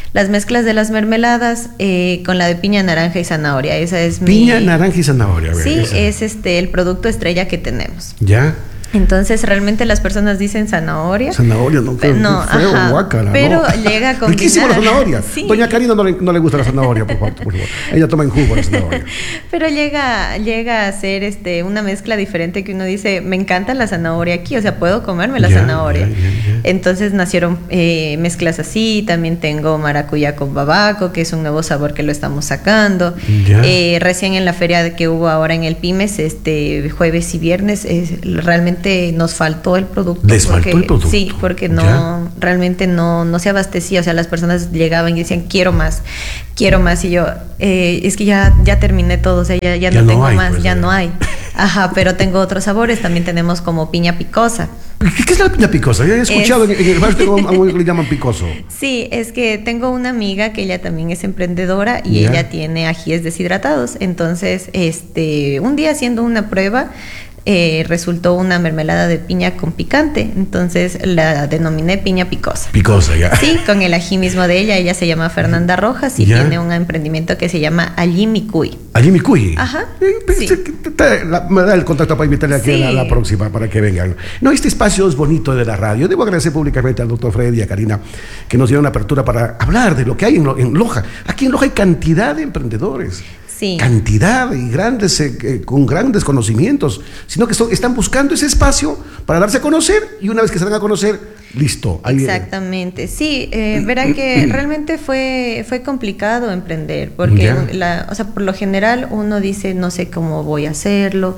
Las mezclas de las mermeladas eh, con la de piña, naranja y zanahoria. Esa es piña, mi... naranja y zanahoria. A ver, sí, esa. es este el producto estrella que tenemos. Ya. Entonces realmente las personas dicen zanahoria. Zanahoria, no, Pero, no feo, ajá, guácala, pero no. llega a combinar. Riquísimo la zanahoria. Sí. Doña Karina no le, no le gusta la zanahoria, por favor, por favor. Ella toma en jugo la zanahoria. Pero llega, llega a ser este una mezcla diferente que uno dice, me encanta la zanahoria aquí, o sea, puedo comerme la Ya, zanahoria. ya, ya, ya. Entonces nacieron eh, mezclas así, también tengo maracuyá con babaco, que es un nuevo sabor que lo estamos sacando. Ya. Eh, recién en la feria que hubo ahora en el Pymes, este jueves y viernes, eh, realmente nos falta todo el producto. ¿Les porque, faltó el producto? Sí, porque no, Ya. realmente no, no se abastecía, o sea, las personas llegaban y decían, quiero más, quiero más, y yo, eh, es que ya, ya terminé todo, o sea, ya, ya, Ya no no tengo hay, más, pues, ya ya. no hay. Ajá, pero tengo otros sabores, también tenemos como piña picosa. ¿Qué, qué es la piña picosa? Ya he escuchado Es- en, en el barrio tengo a uno que le llaman picoso. Sí, es que tengo una amiga que ella también es emprendedora y Ya. ella tiene ajíes deshidratados, entonces, este, un día haciendo una prueba, eh, resultó una mermelada de piña con picante, entonces la denominé piña picosa. Picosa, ya. Sí, con el ají mismo de ella. Ella se llama Fernanda Rojas y Ya. tiene un emprendimiento que se llama Allí Mi Cuy. Allí mi cuy. Ajá, Eh, sí. te- te- te- la- Me da el contacto para invitarle aquí Sí. a la, la próxima para que vengan. No, este espacio es bonito de la radio. Debo agradecer públicamente al doctor Freddy y a Karina que nos dieron apertura para hablar de lo que hay en, Lo- en Loja. Aquí en Loja hay cantidad de emprendedores. Sí. Cantidad y grandes, eh, eh, con grandes conocimientos, sino que so- están buscando ese espacio para darse a conocer y una vez que se dan a conocer, listo. ahí, eh, Exactamente, sí, eh, verá que realmente fue, fue complicado emprender, porque Ya. la, o sea, por lo general uno dice, no sé cómo voy a hacerlo,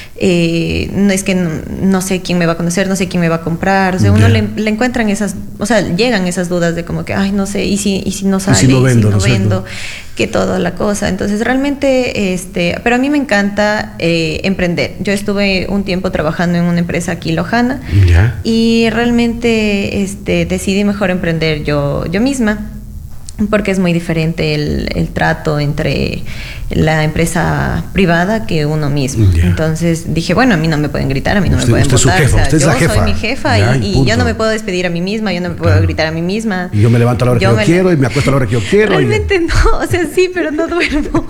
eh, no es que no, no sé quién me va a conocer, no sé quién me va a comprar, o sea, uno Ya. le, le encuentran esas, o sea, llegan esas dudas de como que, ay, no sé, y si, y si no sale, si no vendo, ¿no es cierto? vendo, que toda la cosa. Entonces, realmente, este, pero a mí me encanta eh, emprender. Yo estuve un tiempo trabajando en una empresa aquí lojana Ya. y realmente este, decidí mejor emprender yo, yo misma, porque es muy diferente el, el trato entre la empresa privada que uno mismo. Ya. Entonces dije, bueno, a mí no me pueden gritar, a mí no Usted- me pueden usted es su votar. jefa, o sea, usted es yo la jefa. soy mi jefa Ya, y, y y punto. yo no me puedo despedir a mí misma, yo no me puedo Claro. gritar a mí misma. Y yo me levanto a la hora que yo me- quiero y me acuesto a la hora que yo quiero. y- Realmente no, o sea, sí, pero no duermo.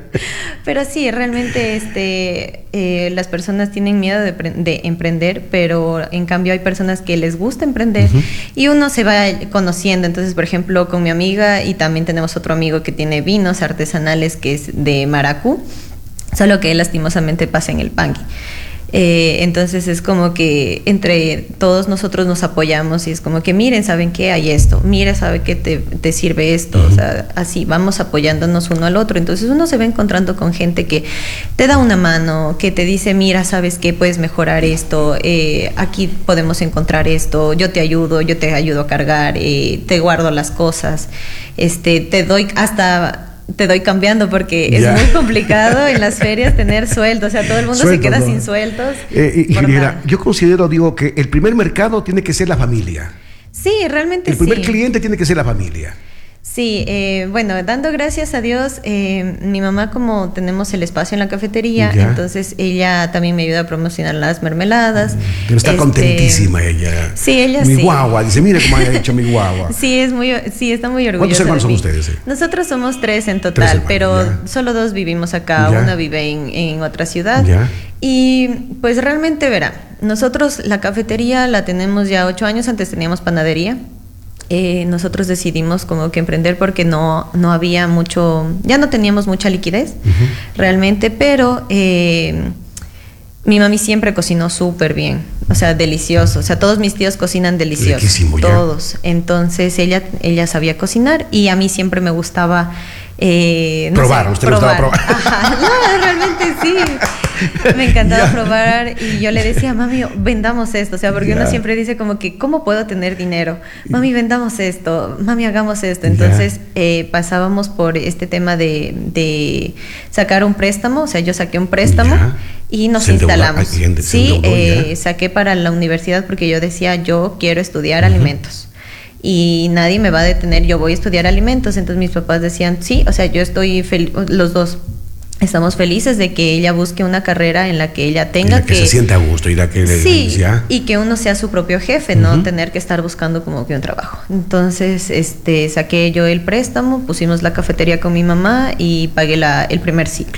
Pero sí, realmente este, eh, las personas tienen miedo de, pre- de emprender, pero en cambio hay personas que les gusta emprender y uno se va conociendo. Entonces, por ejemplo, con mi amiga y también tenemos otro amigo que tiene vinos artesanales que es de maracú, solo que él lastimosamente pasa en el pangui. Eh, entonces es como que entre todos nosotros nos apoyamos y es como que miren, ¿saben qué? Hay esto, mira, ¿sabe qué te, te sirve esto? Uh-huh. O sea, así vamos apoyándonos uno al otro. Entonces uno se va encontrando con gente que te da una mano, que te dice, mira, ¿sabes qué? Puedes mejorar esto, eh, aquí podemos encontrar esto, yo te ayudo, yo te ayudo a cargar, eh, te guardo las cosas, este, te doy hasta... Te doy cambiando porque Ya. es muy complicado en las ferias tener sueldos, o sea, todo el mundo Sueldos, se queda ¿no? sin sueldos. Eh, por ingeniera, nada. yo considero, digo, que el primer mercado tiene que ser la familia. Sí, realmente El primer sí. cliente tiene que ser la familia. Sí, eh, bueno, dando gracias a Dios, eh, mi mamá como tenemos el espacio en la cafetería, Ya. entonces ella también me ayuda a promocionar las mermeladas. Pero está Este, contentísima ella. Sí, ella mi sí. guagua, dice, mire cómo ha hecho mi guagua. Sí, es muy, sí, está muy orgullosa. ¿Cuántos hermanos de mí. son ustedes, eh? Nosotros somos tres en Tres total, hermanos, pero ya. solo dos vivimos acá, Ya. una vive en, en otra ciudad. Ya. Y pues realmente verá, nosotros la cafetería la tenemos ya ocho años, antes teníamos panadería. Eh, nosotros decidimos como que emprender porque no, no había mucho, ya no teníamos mucha liquidez Ujú. realmente, pero eh, mi mami siempre cocinó súper bien, o sea, delicioso, o sea, todos mis tíos cocinan delicioso, Riquísimo, ya. todos, entonces ella, ella sabía cocinar y a mí siempre me gustaba eh, no Probar, sé, usted le gustaba probar. Ajá, no, realmente sí. Me encantaba Ya. probar y yo le decía, mami, vendamos esto, o sea, porque Ya. uno siempre dice como que, ¿cómo puedo tener dinero? Mami, vendamos esto, mami, hagamos esto. Ya. Entonces eh, pasábamos por este tema de, de sacar un préstamo, o sea, yo saqué un préstamo Ya. y nos Se endeudó, instalamos. ay, se Sí, endeudó, eh, ya. saqué para la universidad porque yo decía, yo quiero estudiar alimentos. Y nadie me va a detener, yo voy a estudiar alimentos. Entonces mis papás decían, sí, o sea, yo estoy feliz, los dos. estamos felices de que ella busque una carrera en la que ella tenga y la que, que se sienta a gusto y la que sí, le, ya. y que uno sea su propio jefe, no uh-huh. tener que estar buscando como que un trabajo. Entonces, este, saqué yo el préstamo, pusimos la cafetería con mi mamá y pagué la, el primer ciclo.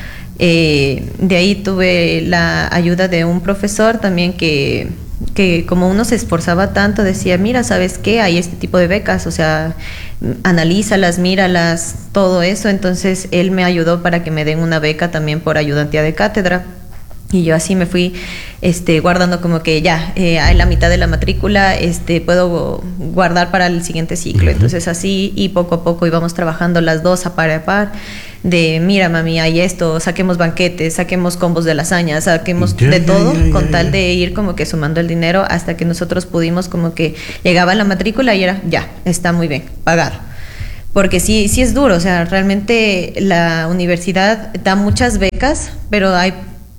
Eh, de ahí tuve la ayuda de un profesor también que que como uno se esforzaba tanto, decía, mira, ¿sabes qué? Hay este tipo de becas, o sea, analízalas, míralas, todo eso. Entonces, él me ayudó para que me den una beca también por ayudantía de cátedra. Y yo así me fui este, guardando como que ya, eh, a la mitad de la matrícula este, puedo guardar para el siguiente ciclo. Uh-huh. Entonces así, y poco a poco íbamos trabajando las dos a par a par, de mira mami, hay esto, saquemos banquetes, saquemos combos de lasaña, saquemos yeah, de todo, yeah, yeah, con yeah, tal yeah. de ir como que sumando el dinero hasta que nosotros pudimos como que llegaba la matrícula y era, ya, está muy bien, pagado. Porque sí, sí es duro, o sea, realmente la universidad da muchas becas, pero hay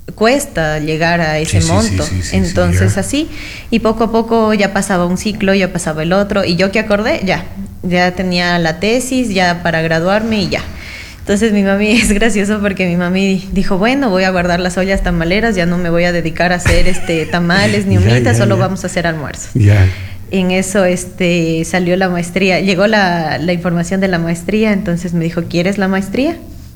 cuesta llegar a ese sí, monto, sí, sí, sí, entonces sí, así, y poco a poco ya pasaba un ciclo, ya pasaba el otro, y yo que acordé, ya, ya tenía la tesis, ya para graduarme y ya. Entonces mi mami, es gracioso porque mi mami dijo, bueno, voy a guardar las ollas tamaleras, ya no me voy a dedicar a hacer este tamales ni humitas, solo ya. vamos a hacer almuerzos. Ya. En eso este, salió la maestría, llegó la, la información de la maestría, entonces me dijo, ¿quieres la maestría?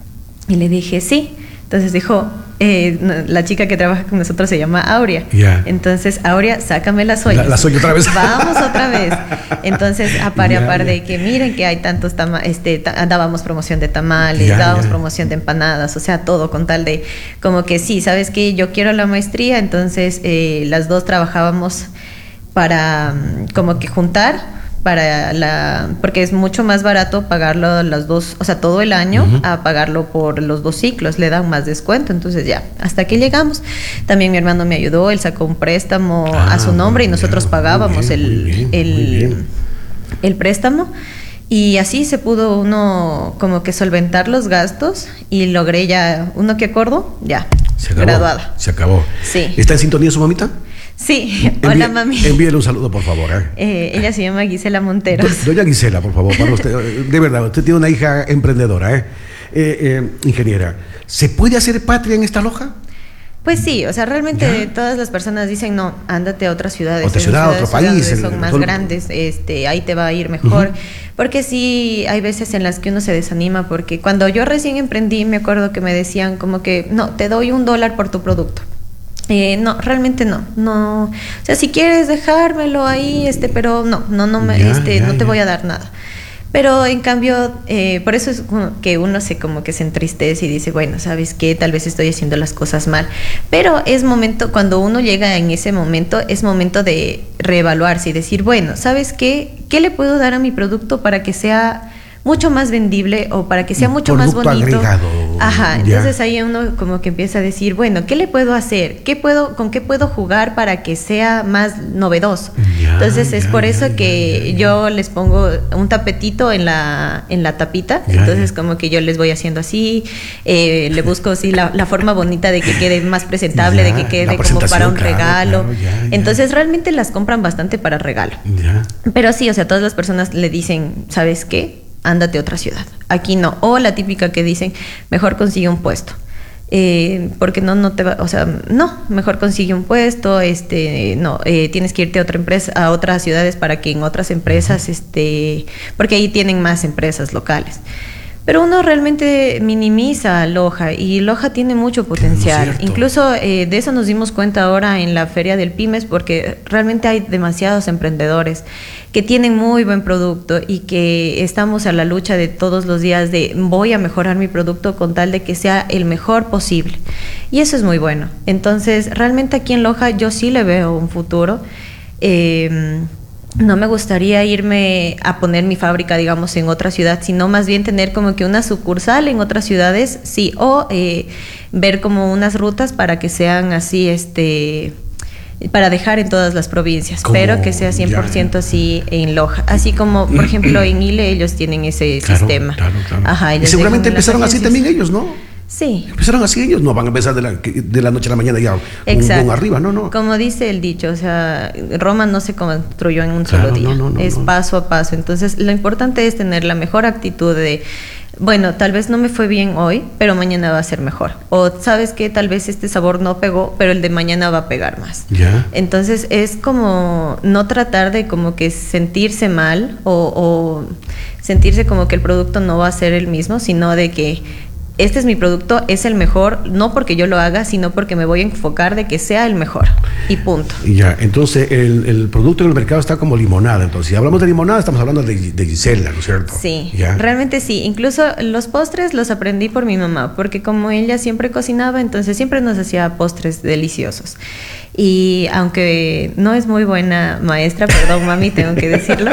Y le dije, sí. Entonces dijo, eh, la chica que trabaja con nosotros se llama Aurea. Yeah. Entonces, Aurea, sácame las ollas. La, las ollas otra vez. Vamos otra vez. Entonces, a par y yeah, a par yeah. de que miren que hay tantos tamales, este, ta- dábamos promoción de tamales, yeah, dábamos yeah. promoción de empanadas, o sea, todo con tal de, como que sí, ¿sabes qué? Yo quiero la maestría, entonces eh, las dos trabajábamos para como que juntar para la, porque es mucho más barato pagarlo las dos, o sea, todo el año uh-huh. a pagarlo por los dos ciclos, le dan más descuento, entonces ya, hasta aquí llegamos. También mi hermano me ayudó, él sacó un préstamo ah, a su nombre y nosotros pagábamos bien, el, bien, el, el préstamo, y así se pudo uno como que solventar los gastos y logré ya, uno que acuerdo, ya, se acabó, graduada. Se acabó. Sí. ¿Está en sintonía su mamita? Sí, Envíe, hola mami. Envíele un saludo, por favor. ¿eh? Eh, ella se llama Gisela Monteros. Do, doña Gisela, por favor, para usted, de verdad, usted tiene una hija emprendedora, ¿eh? Eh, eh, ingeniera. ¿Se puede hacer patria en esta loja? Pues sí, o sea, realmente ¿Ya? todas las personas dicen, no, ándate a otras ciudades. Otra ciudad, otro país. Son el, más todo... grandes, este, ahí te va a ir mejor. Uh-huh. Porque sí, hay veces en las que uno se desanima, porque cuando yo recién emprendí, me acuerdo que me decían como que, no, te doy un dólar por tu producto. Eh, no, realmente no, no, o sea, si quieres dejármelo ahí, este, pero no, no, no me, ya, este, ya, no te ya. voy a dar nada. Pero en cambio, eh, por eso es que uno se como que se entristece y dice, bueno, ¿sabes qué? Tal vez estoy haciendo las cosas mal. Pero es momento, cuando uno llega en ese momento, es momento de reevaluarse y decir, bueno, ¿sabes qué? ¿Qué le puedo dar a mi producto para que sea mucho más vendible o para que sea mucho más bonito? Agregado. Ajá, entonces ya. Ahí uno como que empieza a decir, bueno, ¿qué le puedo hacer? ¿Qué puedo, con qué puedo jugar para que sea más novedoso? Ya, entonces es ya, por eso ya, que ya, ya, ya. yo les pongo un tapetito en la en la tapita, ya, entonces ya. como que yo les voy haciendo así, eh, le busco así la, la forma bonita de que quede más presentable, ya, de que quede como para un claro, regalo. Claro, ya, ya. Entonces realmente las compran bastante para regalo. Ya. Pero sí, o sea, todas las personas le dicen, ¿sabes qué? Ándate a otra ciudad. Aquí no. O la típica que dicen, mejor consigue un puesto. Eh, porque no, no te va, o sea, no, mejor consigue un puesto, este, no, eh, tienes que irte a otra empresa, a otras ciudades para que en otras empresas, este, porque ahí tienen más empresas locales. Pero uno realmente minimiza Loja y Loja tiene mucho potencial. Incluso eh, de eso nos dimos cuenta ahora en la Feria del Pymes, porque realmente hay demasiados emprendedores que tienen muy buen producto y que estamos a la lucha de todos los días de voy a mejorar mi producto con tal de que sea el mejor posible. Y eso es muy bueno. Entonces, realmente aquí en Loja yo sí le veo un futuro. Eh, No me gustaría irme a poner mi fábrica, digamos, en otra ciudad, sino más bien tener como que una sucursal en otras ciudades, sí, o eh, ver como unas rutas para que sean así, este, para dejar en todas las provincias, como, pero que sea cien por ciento ya, así en Loja. Así como, por ejemplo, en Ile ellos tienen ese claro, sistema. Claro, claro. Ajá, y seguramente empezaron así también ellos, ¿no? Sí. Empezaron así ellos, no van a empezar de la, de la noche a la mañana ya un boom arriba, no, no. Como dice el dicho, o sea, Roma no se construyó en un claro, solo día, no, no, no, es no. paso a paso. Entonces, lo importante es tener la mejor actitud de bueno, tal vez no me fue bien hoy, pero mañana va a ser mejor. O sabes que tal vez este sabor no pegó, pero el de mañana va a pegar más. Ya. Entonces es como no tratar de como que sentirse mal o, o sentirse como que el producto no va a ser el mismo, sino de que este es mi producto, es el mejor, no porque yo lo haga, sino porque me voy a enfocar de que sea el mejor. Y punto. Y ya, entonces el, el producto en el mercado está como limonada. Entonces, si hablamos de limonada, estamos hablando de, de Gisela, ¿no es cierto? Sí, ¿Ya? realmente sí. Incluso los postres los aprendí por mi mamá, porque como ella siempre cocinaba, entonces siempre nos hacía postres deliciosos. Y aunque no es muy buena maestra, perdón mami, tengo que decirlo,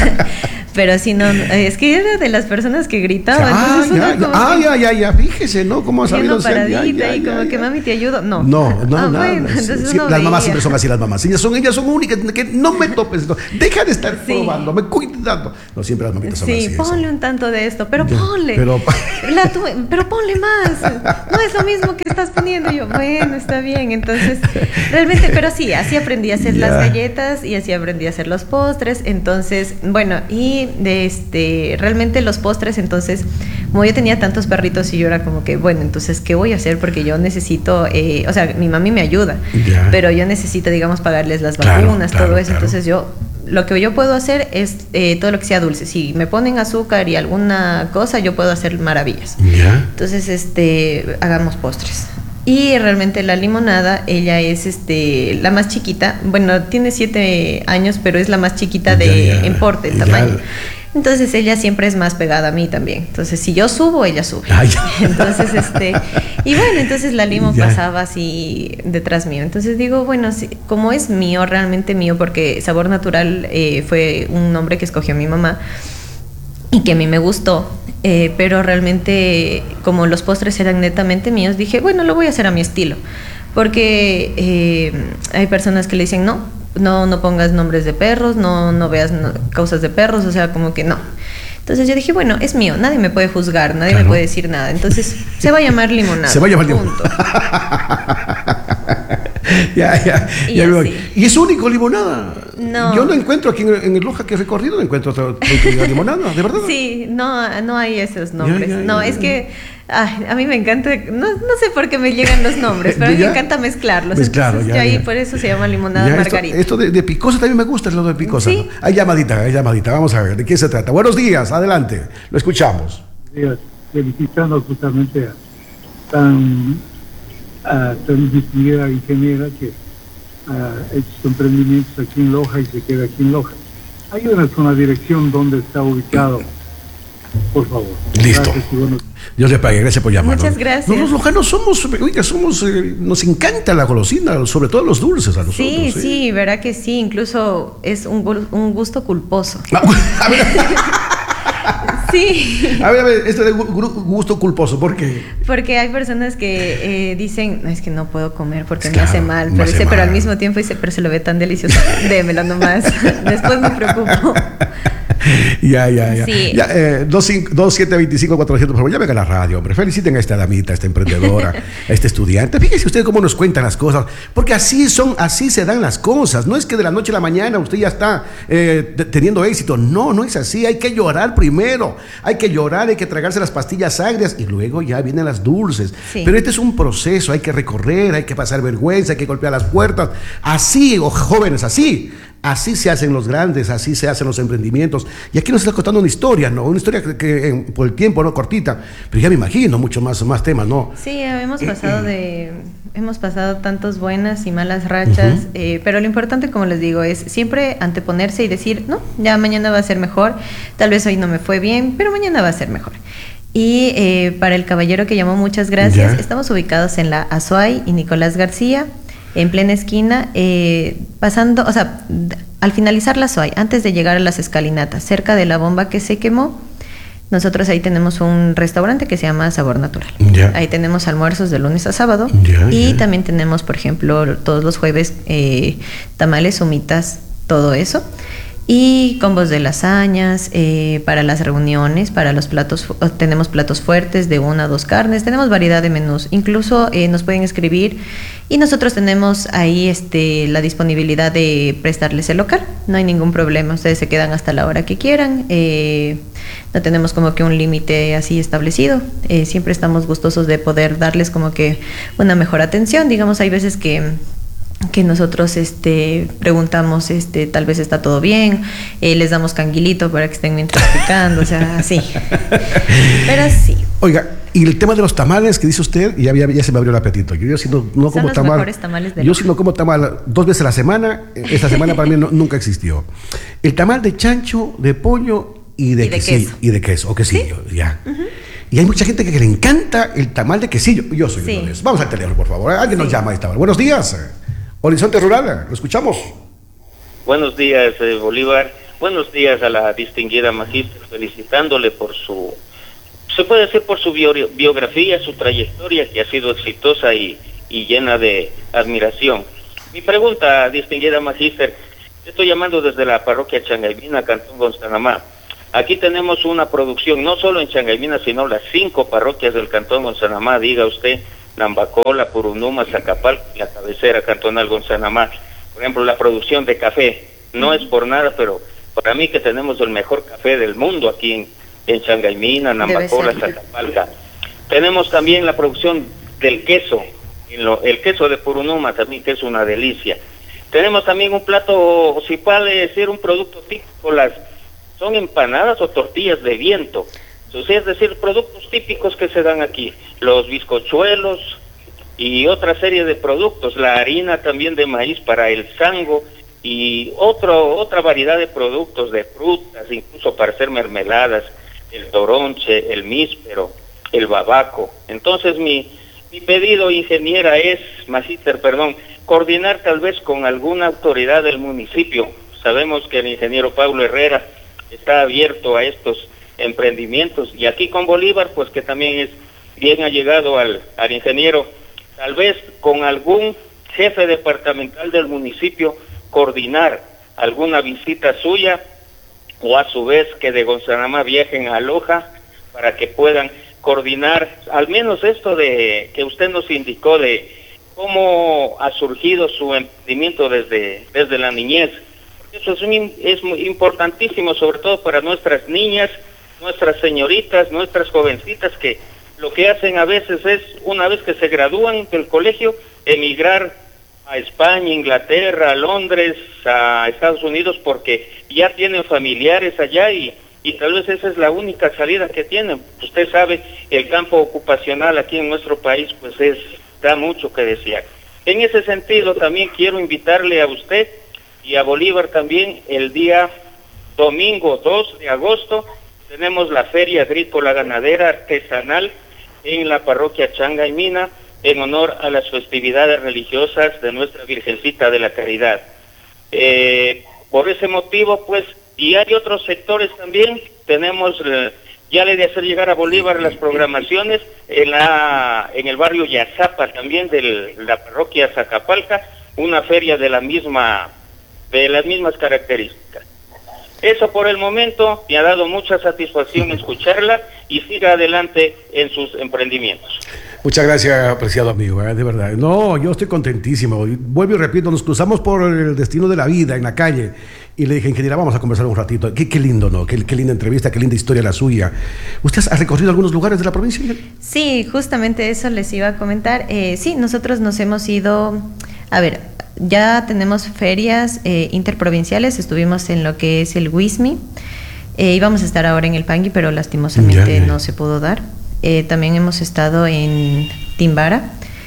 pero si no, es que era de las personas que gritaba. Ah, ya, ya, ah, ya, ya, ya, fíjese, ¿no? ¿Cómo ha sabido ser? Paradita Ya, ya, y como ya, que ya. mami te ayudo. No, No, no, ah, no. bueno, no. entonces Sí, uno las mamás veía. siempre son así, las mamás. Ellas son, ellas son únicas, que no me topes. No. Deja de estar Sí. probando, me cuidando. No, siempre las mamitas son Sí, así. ponle son. un tanto de esto, pero Ya, ponle. pero- La tu- pero ponle más. No es lo mismo que estás poniendo. Y yo, bueno, está bien. Entonces, realmente, pero sí, así aprendí a hacer Ya. las galletas y así aprendí a hacer los postres. Entonces, bueno, y de este, realmente los postres, entonces, como yo tenía tantos perritos y yo era como que, bueno, entonces, ¿qué voy a hacer? Porque yo necesito, eh, o sea, mi mami me ayuda, Ya. pero yo necesito, digamos, pagarles las Claro, vacunas, claro, todo eso. claro. Entonces, yo lo que yo puedo hacer es eh, todo lo que sea dulce. Si me ponen azúcar y alguna cosa, yo puedo hacer maravillas. Ya. Entonces, este, hagamos postres. Y realmente la limonada, ella es este la más chiquita. Bueno, tiene siete años, pero es la más chiquita de Ya, ya, en porte, en ya. tamaño. Entonces ella siempre es más pegada a mí también. Entonces si yo subo, ella sube. Ay, ya. Entonces este y bueno, entonces la limo Ya. pasaba así detrás mío. Entonces digo, bueno, sí, como es mío, realmente mío, porque Sabor Natural eh, fue un nombre que escogió mi mamá y que a mí me gustó, eh, pero realmente como los postres eran netamente míos, dije, bueno, lo voy a hacer a mi estilo, porque eh, hay personas que le dicen, no, no, no pongas nombres de perros, no, no veas no, causas de perros, o sea, como que no. Entonces yo dije, bueno, es mío, nadie me puede juzgar, nadie Claro. me puede decir nada, entonces se va a llamar limonada. Se va a llamar punto. ya, ya, Y ya me voy. así. ¿Y es único limonada? No. Yo no encuentro aquí en, en el Loja que he recorrido, no encuentro otra, otra limonada, ¿de verdad? Sí, no, no hay esos nombres. Ya, ya, no, ya, es ya. que ay, a mí me encanta, no, no sé por qué me llegan los nombres, pero a mí Ya. me encanta mezclarlos. Mezclarlo, Entonces, ya, yo ahí ya. por eso se llama limonada Ya, esto, margarita. esto de, de picosa también me gusta, es lo de picosa. Sí. ¿No? Hay llamadita, hay llamadita. Vamos a ver, ¿de quién se trata? Buenos días, adelante, lo escuchamos. días, felicitando justamente a tan, a tan distinguida ingeniera que ha hecho sus emprendimientos aquí en Loja y se queda aquí en Loja. Ayúdanos con la dirección donde está ubicado, por favor. Listo. Gracias y buenos- Dios le pague, gracias por llamar. Muchas gracias. Nosotros los lojanos somos, oiga, somos, eh, nos encanta la golosina, sobre todo los dulces a nosotros. Sí, ¿eh? sí, verá que sí, incluso es un, gu- un gusto culposo. A ver, Sí, a ver, a ver, este de gu- gu- gusto culposo, ¿por qué? porque hay personas que eh, dicen, no, es que no puedo comer porque Claro, me hace mal, me pero, hace dice, pero mal. al mismo tiempo dice, pero se lo ve tan delicioso, démelo nomás, después me preocupo. Ya, ya, ya. Sí. ya eh, dos siete dos cinco cuatro cero, por favor, llamen a la radio, hombre. Feliciten a esta damita, a esta emprendedora, a este estudiante. Fíjese usted cómo nos cuentan las cosas, porque así son, así se dan las cosas. No es que de la noche a la mañana usted ya está eh, t- teniendo éxito. No, no es así. Hay que llorar primero. Hay que llorar, hay que tragarse las pastillas agrias y luego ya vienen las dulces. Sí. Pero este es un proceso, hay que recorrer, hay que pasar vergüenza, hay que golpear las puertas. Así, oh, jóvenes, así. Así se hacen los grandes, así se hacen los emprendimientos. Y aquí nos está contando una historia, ¿no? Una historia que, que, eh, por el tiempo, ¿no? Cortita. Pero ya me imagino mucho más, más temas, ¿no? Sí, hemos pasado de, hemos pasado tantas buenas y malas rachas, Ujú. eh, pero lo importante, como les digo, es siempre anteponerse y decir, no, ya mañana va a ser mejor, tal vez hoy no me fue bien, pero mañana va a ser mejor. Y eh, para el caballero que llamó, muchas gracias. Ya. Estamos ubicados en la Azuay y Nicolás García, en plena esquina, eh, pasando, o sea, d- al finalizar la Azuay, antes de llegar a las escalinatas, cerca de la bomba que se quemó, nosotros ahí tenemos un restaurante que se llama Sabor Natural. Ya. Ahí tenemos almuerzos de lunes a sábado. Ya, y ya. también tenemos, por ejemplo, todos los jueves eh, tamales, humitas, todo eso. Y combos de lasañas eh, para las reuniones, para los platos, fu- tenemos platos fuertes de una o dos carnes, tenemos variedad de menús. Incluso eh, nos pueden escribir y nosotros tenemos ahí este, la disponibilidad de prestarles el local. No hay ningún problema, ustedes se quedan hasta la hora que quieran. Eh, no tenemos como que un límite así establecido. Eh, siempre estamos gustosos de poder darles como que una mejor atención. Digamos, hay veces que que nosotros este, preguntamos, este, tal vez está todo bien, eh, les damos canguilito para que estén mientras picando, o sea, sí. Pero sí. Oiga, y el tema de los tamales que dice usted, ya, ya, ya se me abrió el apetito. Yo, yo si no, no Son como los tamal, mejores tamales de yo Loja. si no como tamal dos veces a la semana, esta semana para mí no, nunca existió. El tamal de chancho, de pollo y de, Y de quesillo, queso. y de queso, o quesillo, ¿Sí? ya. Uh-huh. Y hay mucha gente que le encanta el tamal de quesillo. Yo soy Sí. uno de esos. Vamos al teléfono, por favor. Alguien Sí. nos llama a esta hora. Buenos días. Horizonte Rural, lo escuchamos. Buenos días, eh, Bolívar. Buenos días a la distinguida magíster, felicitándole por su, se puede decir por su bio, biografía, su trayectoria, que ha sido exitosa y, y llena de admiración. Mi pregunta, distinguida magíster, estoy llamando desde la parroquia Changaymina, Cantón Gonzanamá. Aquí tenemos una producción, no solo en Changaymina, sino las cinco parroquias del Cantón Gonzanamá, diga usted, Nambacola, Purunuma, Zacapal, la cabecera cantonal Gonzanamá. Por ejemplo, la producción de café, no es por nada, pero para mí que tenemos el mejor café del mundo aquí en, en Changaymina, Nambacola, Zacapalca. Tenemos también la producción del queso, en lo, el queso de Purunuma también, que es una delicia. Tenemos también un plato, si puede decir, un producto típico, las son empanadas o tortillas de viento. Entonces, es decir, productos típicos que se dan aquí, los bizcochuelos y otra serie de productos, la harina también de maíz para el sango y otro, otra variedad de productos de frutas, incluso para hacer mermeladas, el toronche, el míspero, el babaco. Entonces mi, mi pedido, ingeniera, es, magíster, perdón, coordinar tal vez con alguna autoridad del municipio. Sabemos que el ingeniero Pablo Herrera está abierto a estos emprendimientos, y aquí con Bolívar, pues que también es bien allegado al, al ingeniero, tal vez con algún jefe departamental del municipio coordinar alguna visita suya, o a su vez que de Gonzanamá viajen a Loja para que puedan coordinar al menos esto de que usted nos indicó de cómo ha surgido su emprendimiento desde, desde la niñez. Eso es, un, es muy importantísimo, sobre todo para nuestras niñas, nuestras señoritas, nuestras jovencitas, que lo que hacen a veces es, una vez que se gradúan del colegio, emigrar a España, Inglaterra, a Londres, a Estados Unidos, porque ya tienen familiares allá y, y tal vez esa es la única salida que tienen. Usted sabe, el campo ocupacional aquí en nuestro país pues es, da mucho que desear. En ese sentido también quiero invitarle a usted y a Bolívar también el día domingo dos de agosto, tenemos la Feria Agrícola Ganadera Artesanal en la parroquia Changaymina en honor a las festividades religiosas de nuestra Virgencita de la Caridad. Eh, por ese motivo, pues, y hay otros sectores también, tenemos, eh, ya le de hacer llegar a Bolívar las programaciones en la en el barrio Yazapa también de la parroquia Zacapalca, una feria de la misma de las mismas características. Eso por el momento, me ha dado mucha satisfacción escucharla y siga adelante en sus emprendimientos. Muchas gracias, apreciado amigo, ¿eh? De verdad. No, yo estoy contentísimo. Vuelvo y repito, nos cruzamos por el destino de la vida en la calle y le dije, ingeniera, vamos a conversar un ratito. Qué, qué lindo, ¿no? Qué, qué linda entrevista, qué linda historia la suya. ¿Usted ha recorrido algunos lugares de la provincia, ingeniera? Sí, justamente eso les iba a comentar. Eh, sí, nosotros nos hemos ido, a ver, ya tenemos ferias eh, interprovinciales, estuvimos en lo que es el Wismi, eh, íbamos a estar ahora en el Pangui, pero lastimosamente ya, ya. no se pudo dar. Eh, también hemos estado en Timbara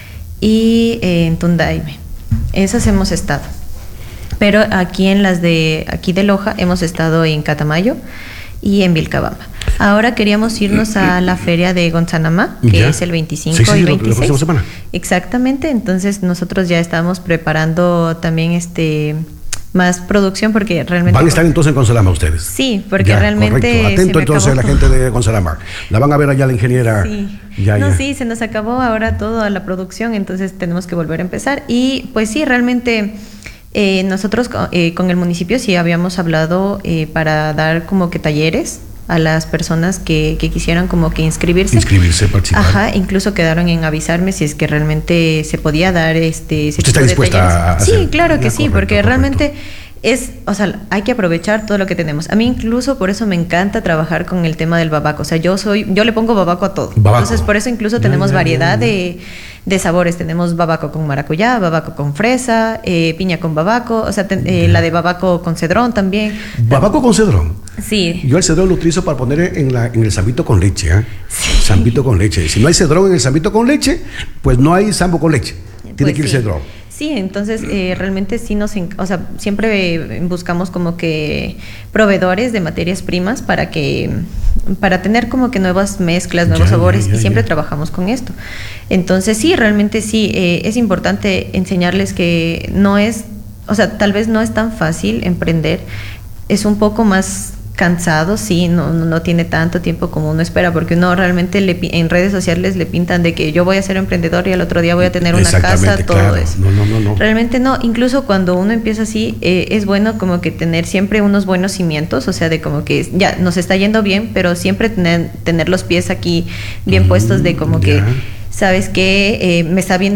y eh, en Tundaime. Esas hemos estado. Pero aquí en las de aquí de Loja hemos estado en Catamayo y en Vilcabamba. Ahora queríamos irnos a la feria de Gonzanamá, que ya. es el veinticinco sí, sí, y veintiséis. La semana. Exactamente, entonces nosotros ya estamos preparando también este más producción porque realmente... ¿Van a estar entonces en Gonzanamá ustedes? Sí, porque ya, realmente... Correcto. Atento entonces a la gente de Gonzanamá. La van a ver allá la ingeniera. Sí. Ya, no, ya. sí, se nos acabó ahora toda la producción, entonces tenemos que volver a empezar. Y pues sí, realmente eh, nosotros eh, con el municipio sí habíamos hablado eh, para dar como que talleres a las personas que, que quisieran como que inscribirse. Inscribirse, participar. Ajá, incluso quedaron en avisarme si es que realmente se podía dar este... ¿Usted está dispuesta a hacer? Sí, claro que ya, sí, correcto, porque correcto. realmente es, o sea, hay que aprovechar todo lo que tenemos. A mí incluso por eso me encanta trabajar con el tema del babaco. O sea, yo soy, yo le pongo babaco a todo. Babaco. Entonces, por eso incluso tenemos ya, variedad ya, ya. de, de sabores. Tenemos babaco con maracuyá, babaco con fresa, eh, piña con babaco, o sea, ten- eh, la de babaco con cedrón también. Babaco con cedrón. Sí. Yo el cedrón lo utilizo para poner en, la, en el zambito con leche. ¿eh? Zambito con leche. Si no hay cedrón en el zambito con leche, pues no hay zambo con leche. Tiene Pues que ir sí. cedrón. Sí, entonces eh, realmente sí nos, en- o sea, siempre eh, buscamos como que proveedores de materias primas para que, para tener como que nuevas mezclas, nuevos Ya, sabores ya, ya, y siempre ya. trabajamos con esto. Entonces sí, realmente sí, eh, es importante enseñarles que no es, o sea, tal vez no es tan fácil emprender, es un poco más cansado, sí, no, no, no tiene tanto tiempo como uno espera, porque uno realmente le, pi- en redes sociales le pintan de que yo voy a ser emprendedor y al otro día voy a tener una casa, Exactamente, todo claro. eso. No, no, no, no. Realmente no, incluso cuando uno empieza así, eh, es bueno como que tener siempre unos buenos cimientos, o sea, de como que ya nos está yendo bien, pero siempre tener, tener los pies aquí bien Mm, puestos de como que, ya. ¿sabes qué? Eh, me está bien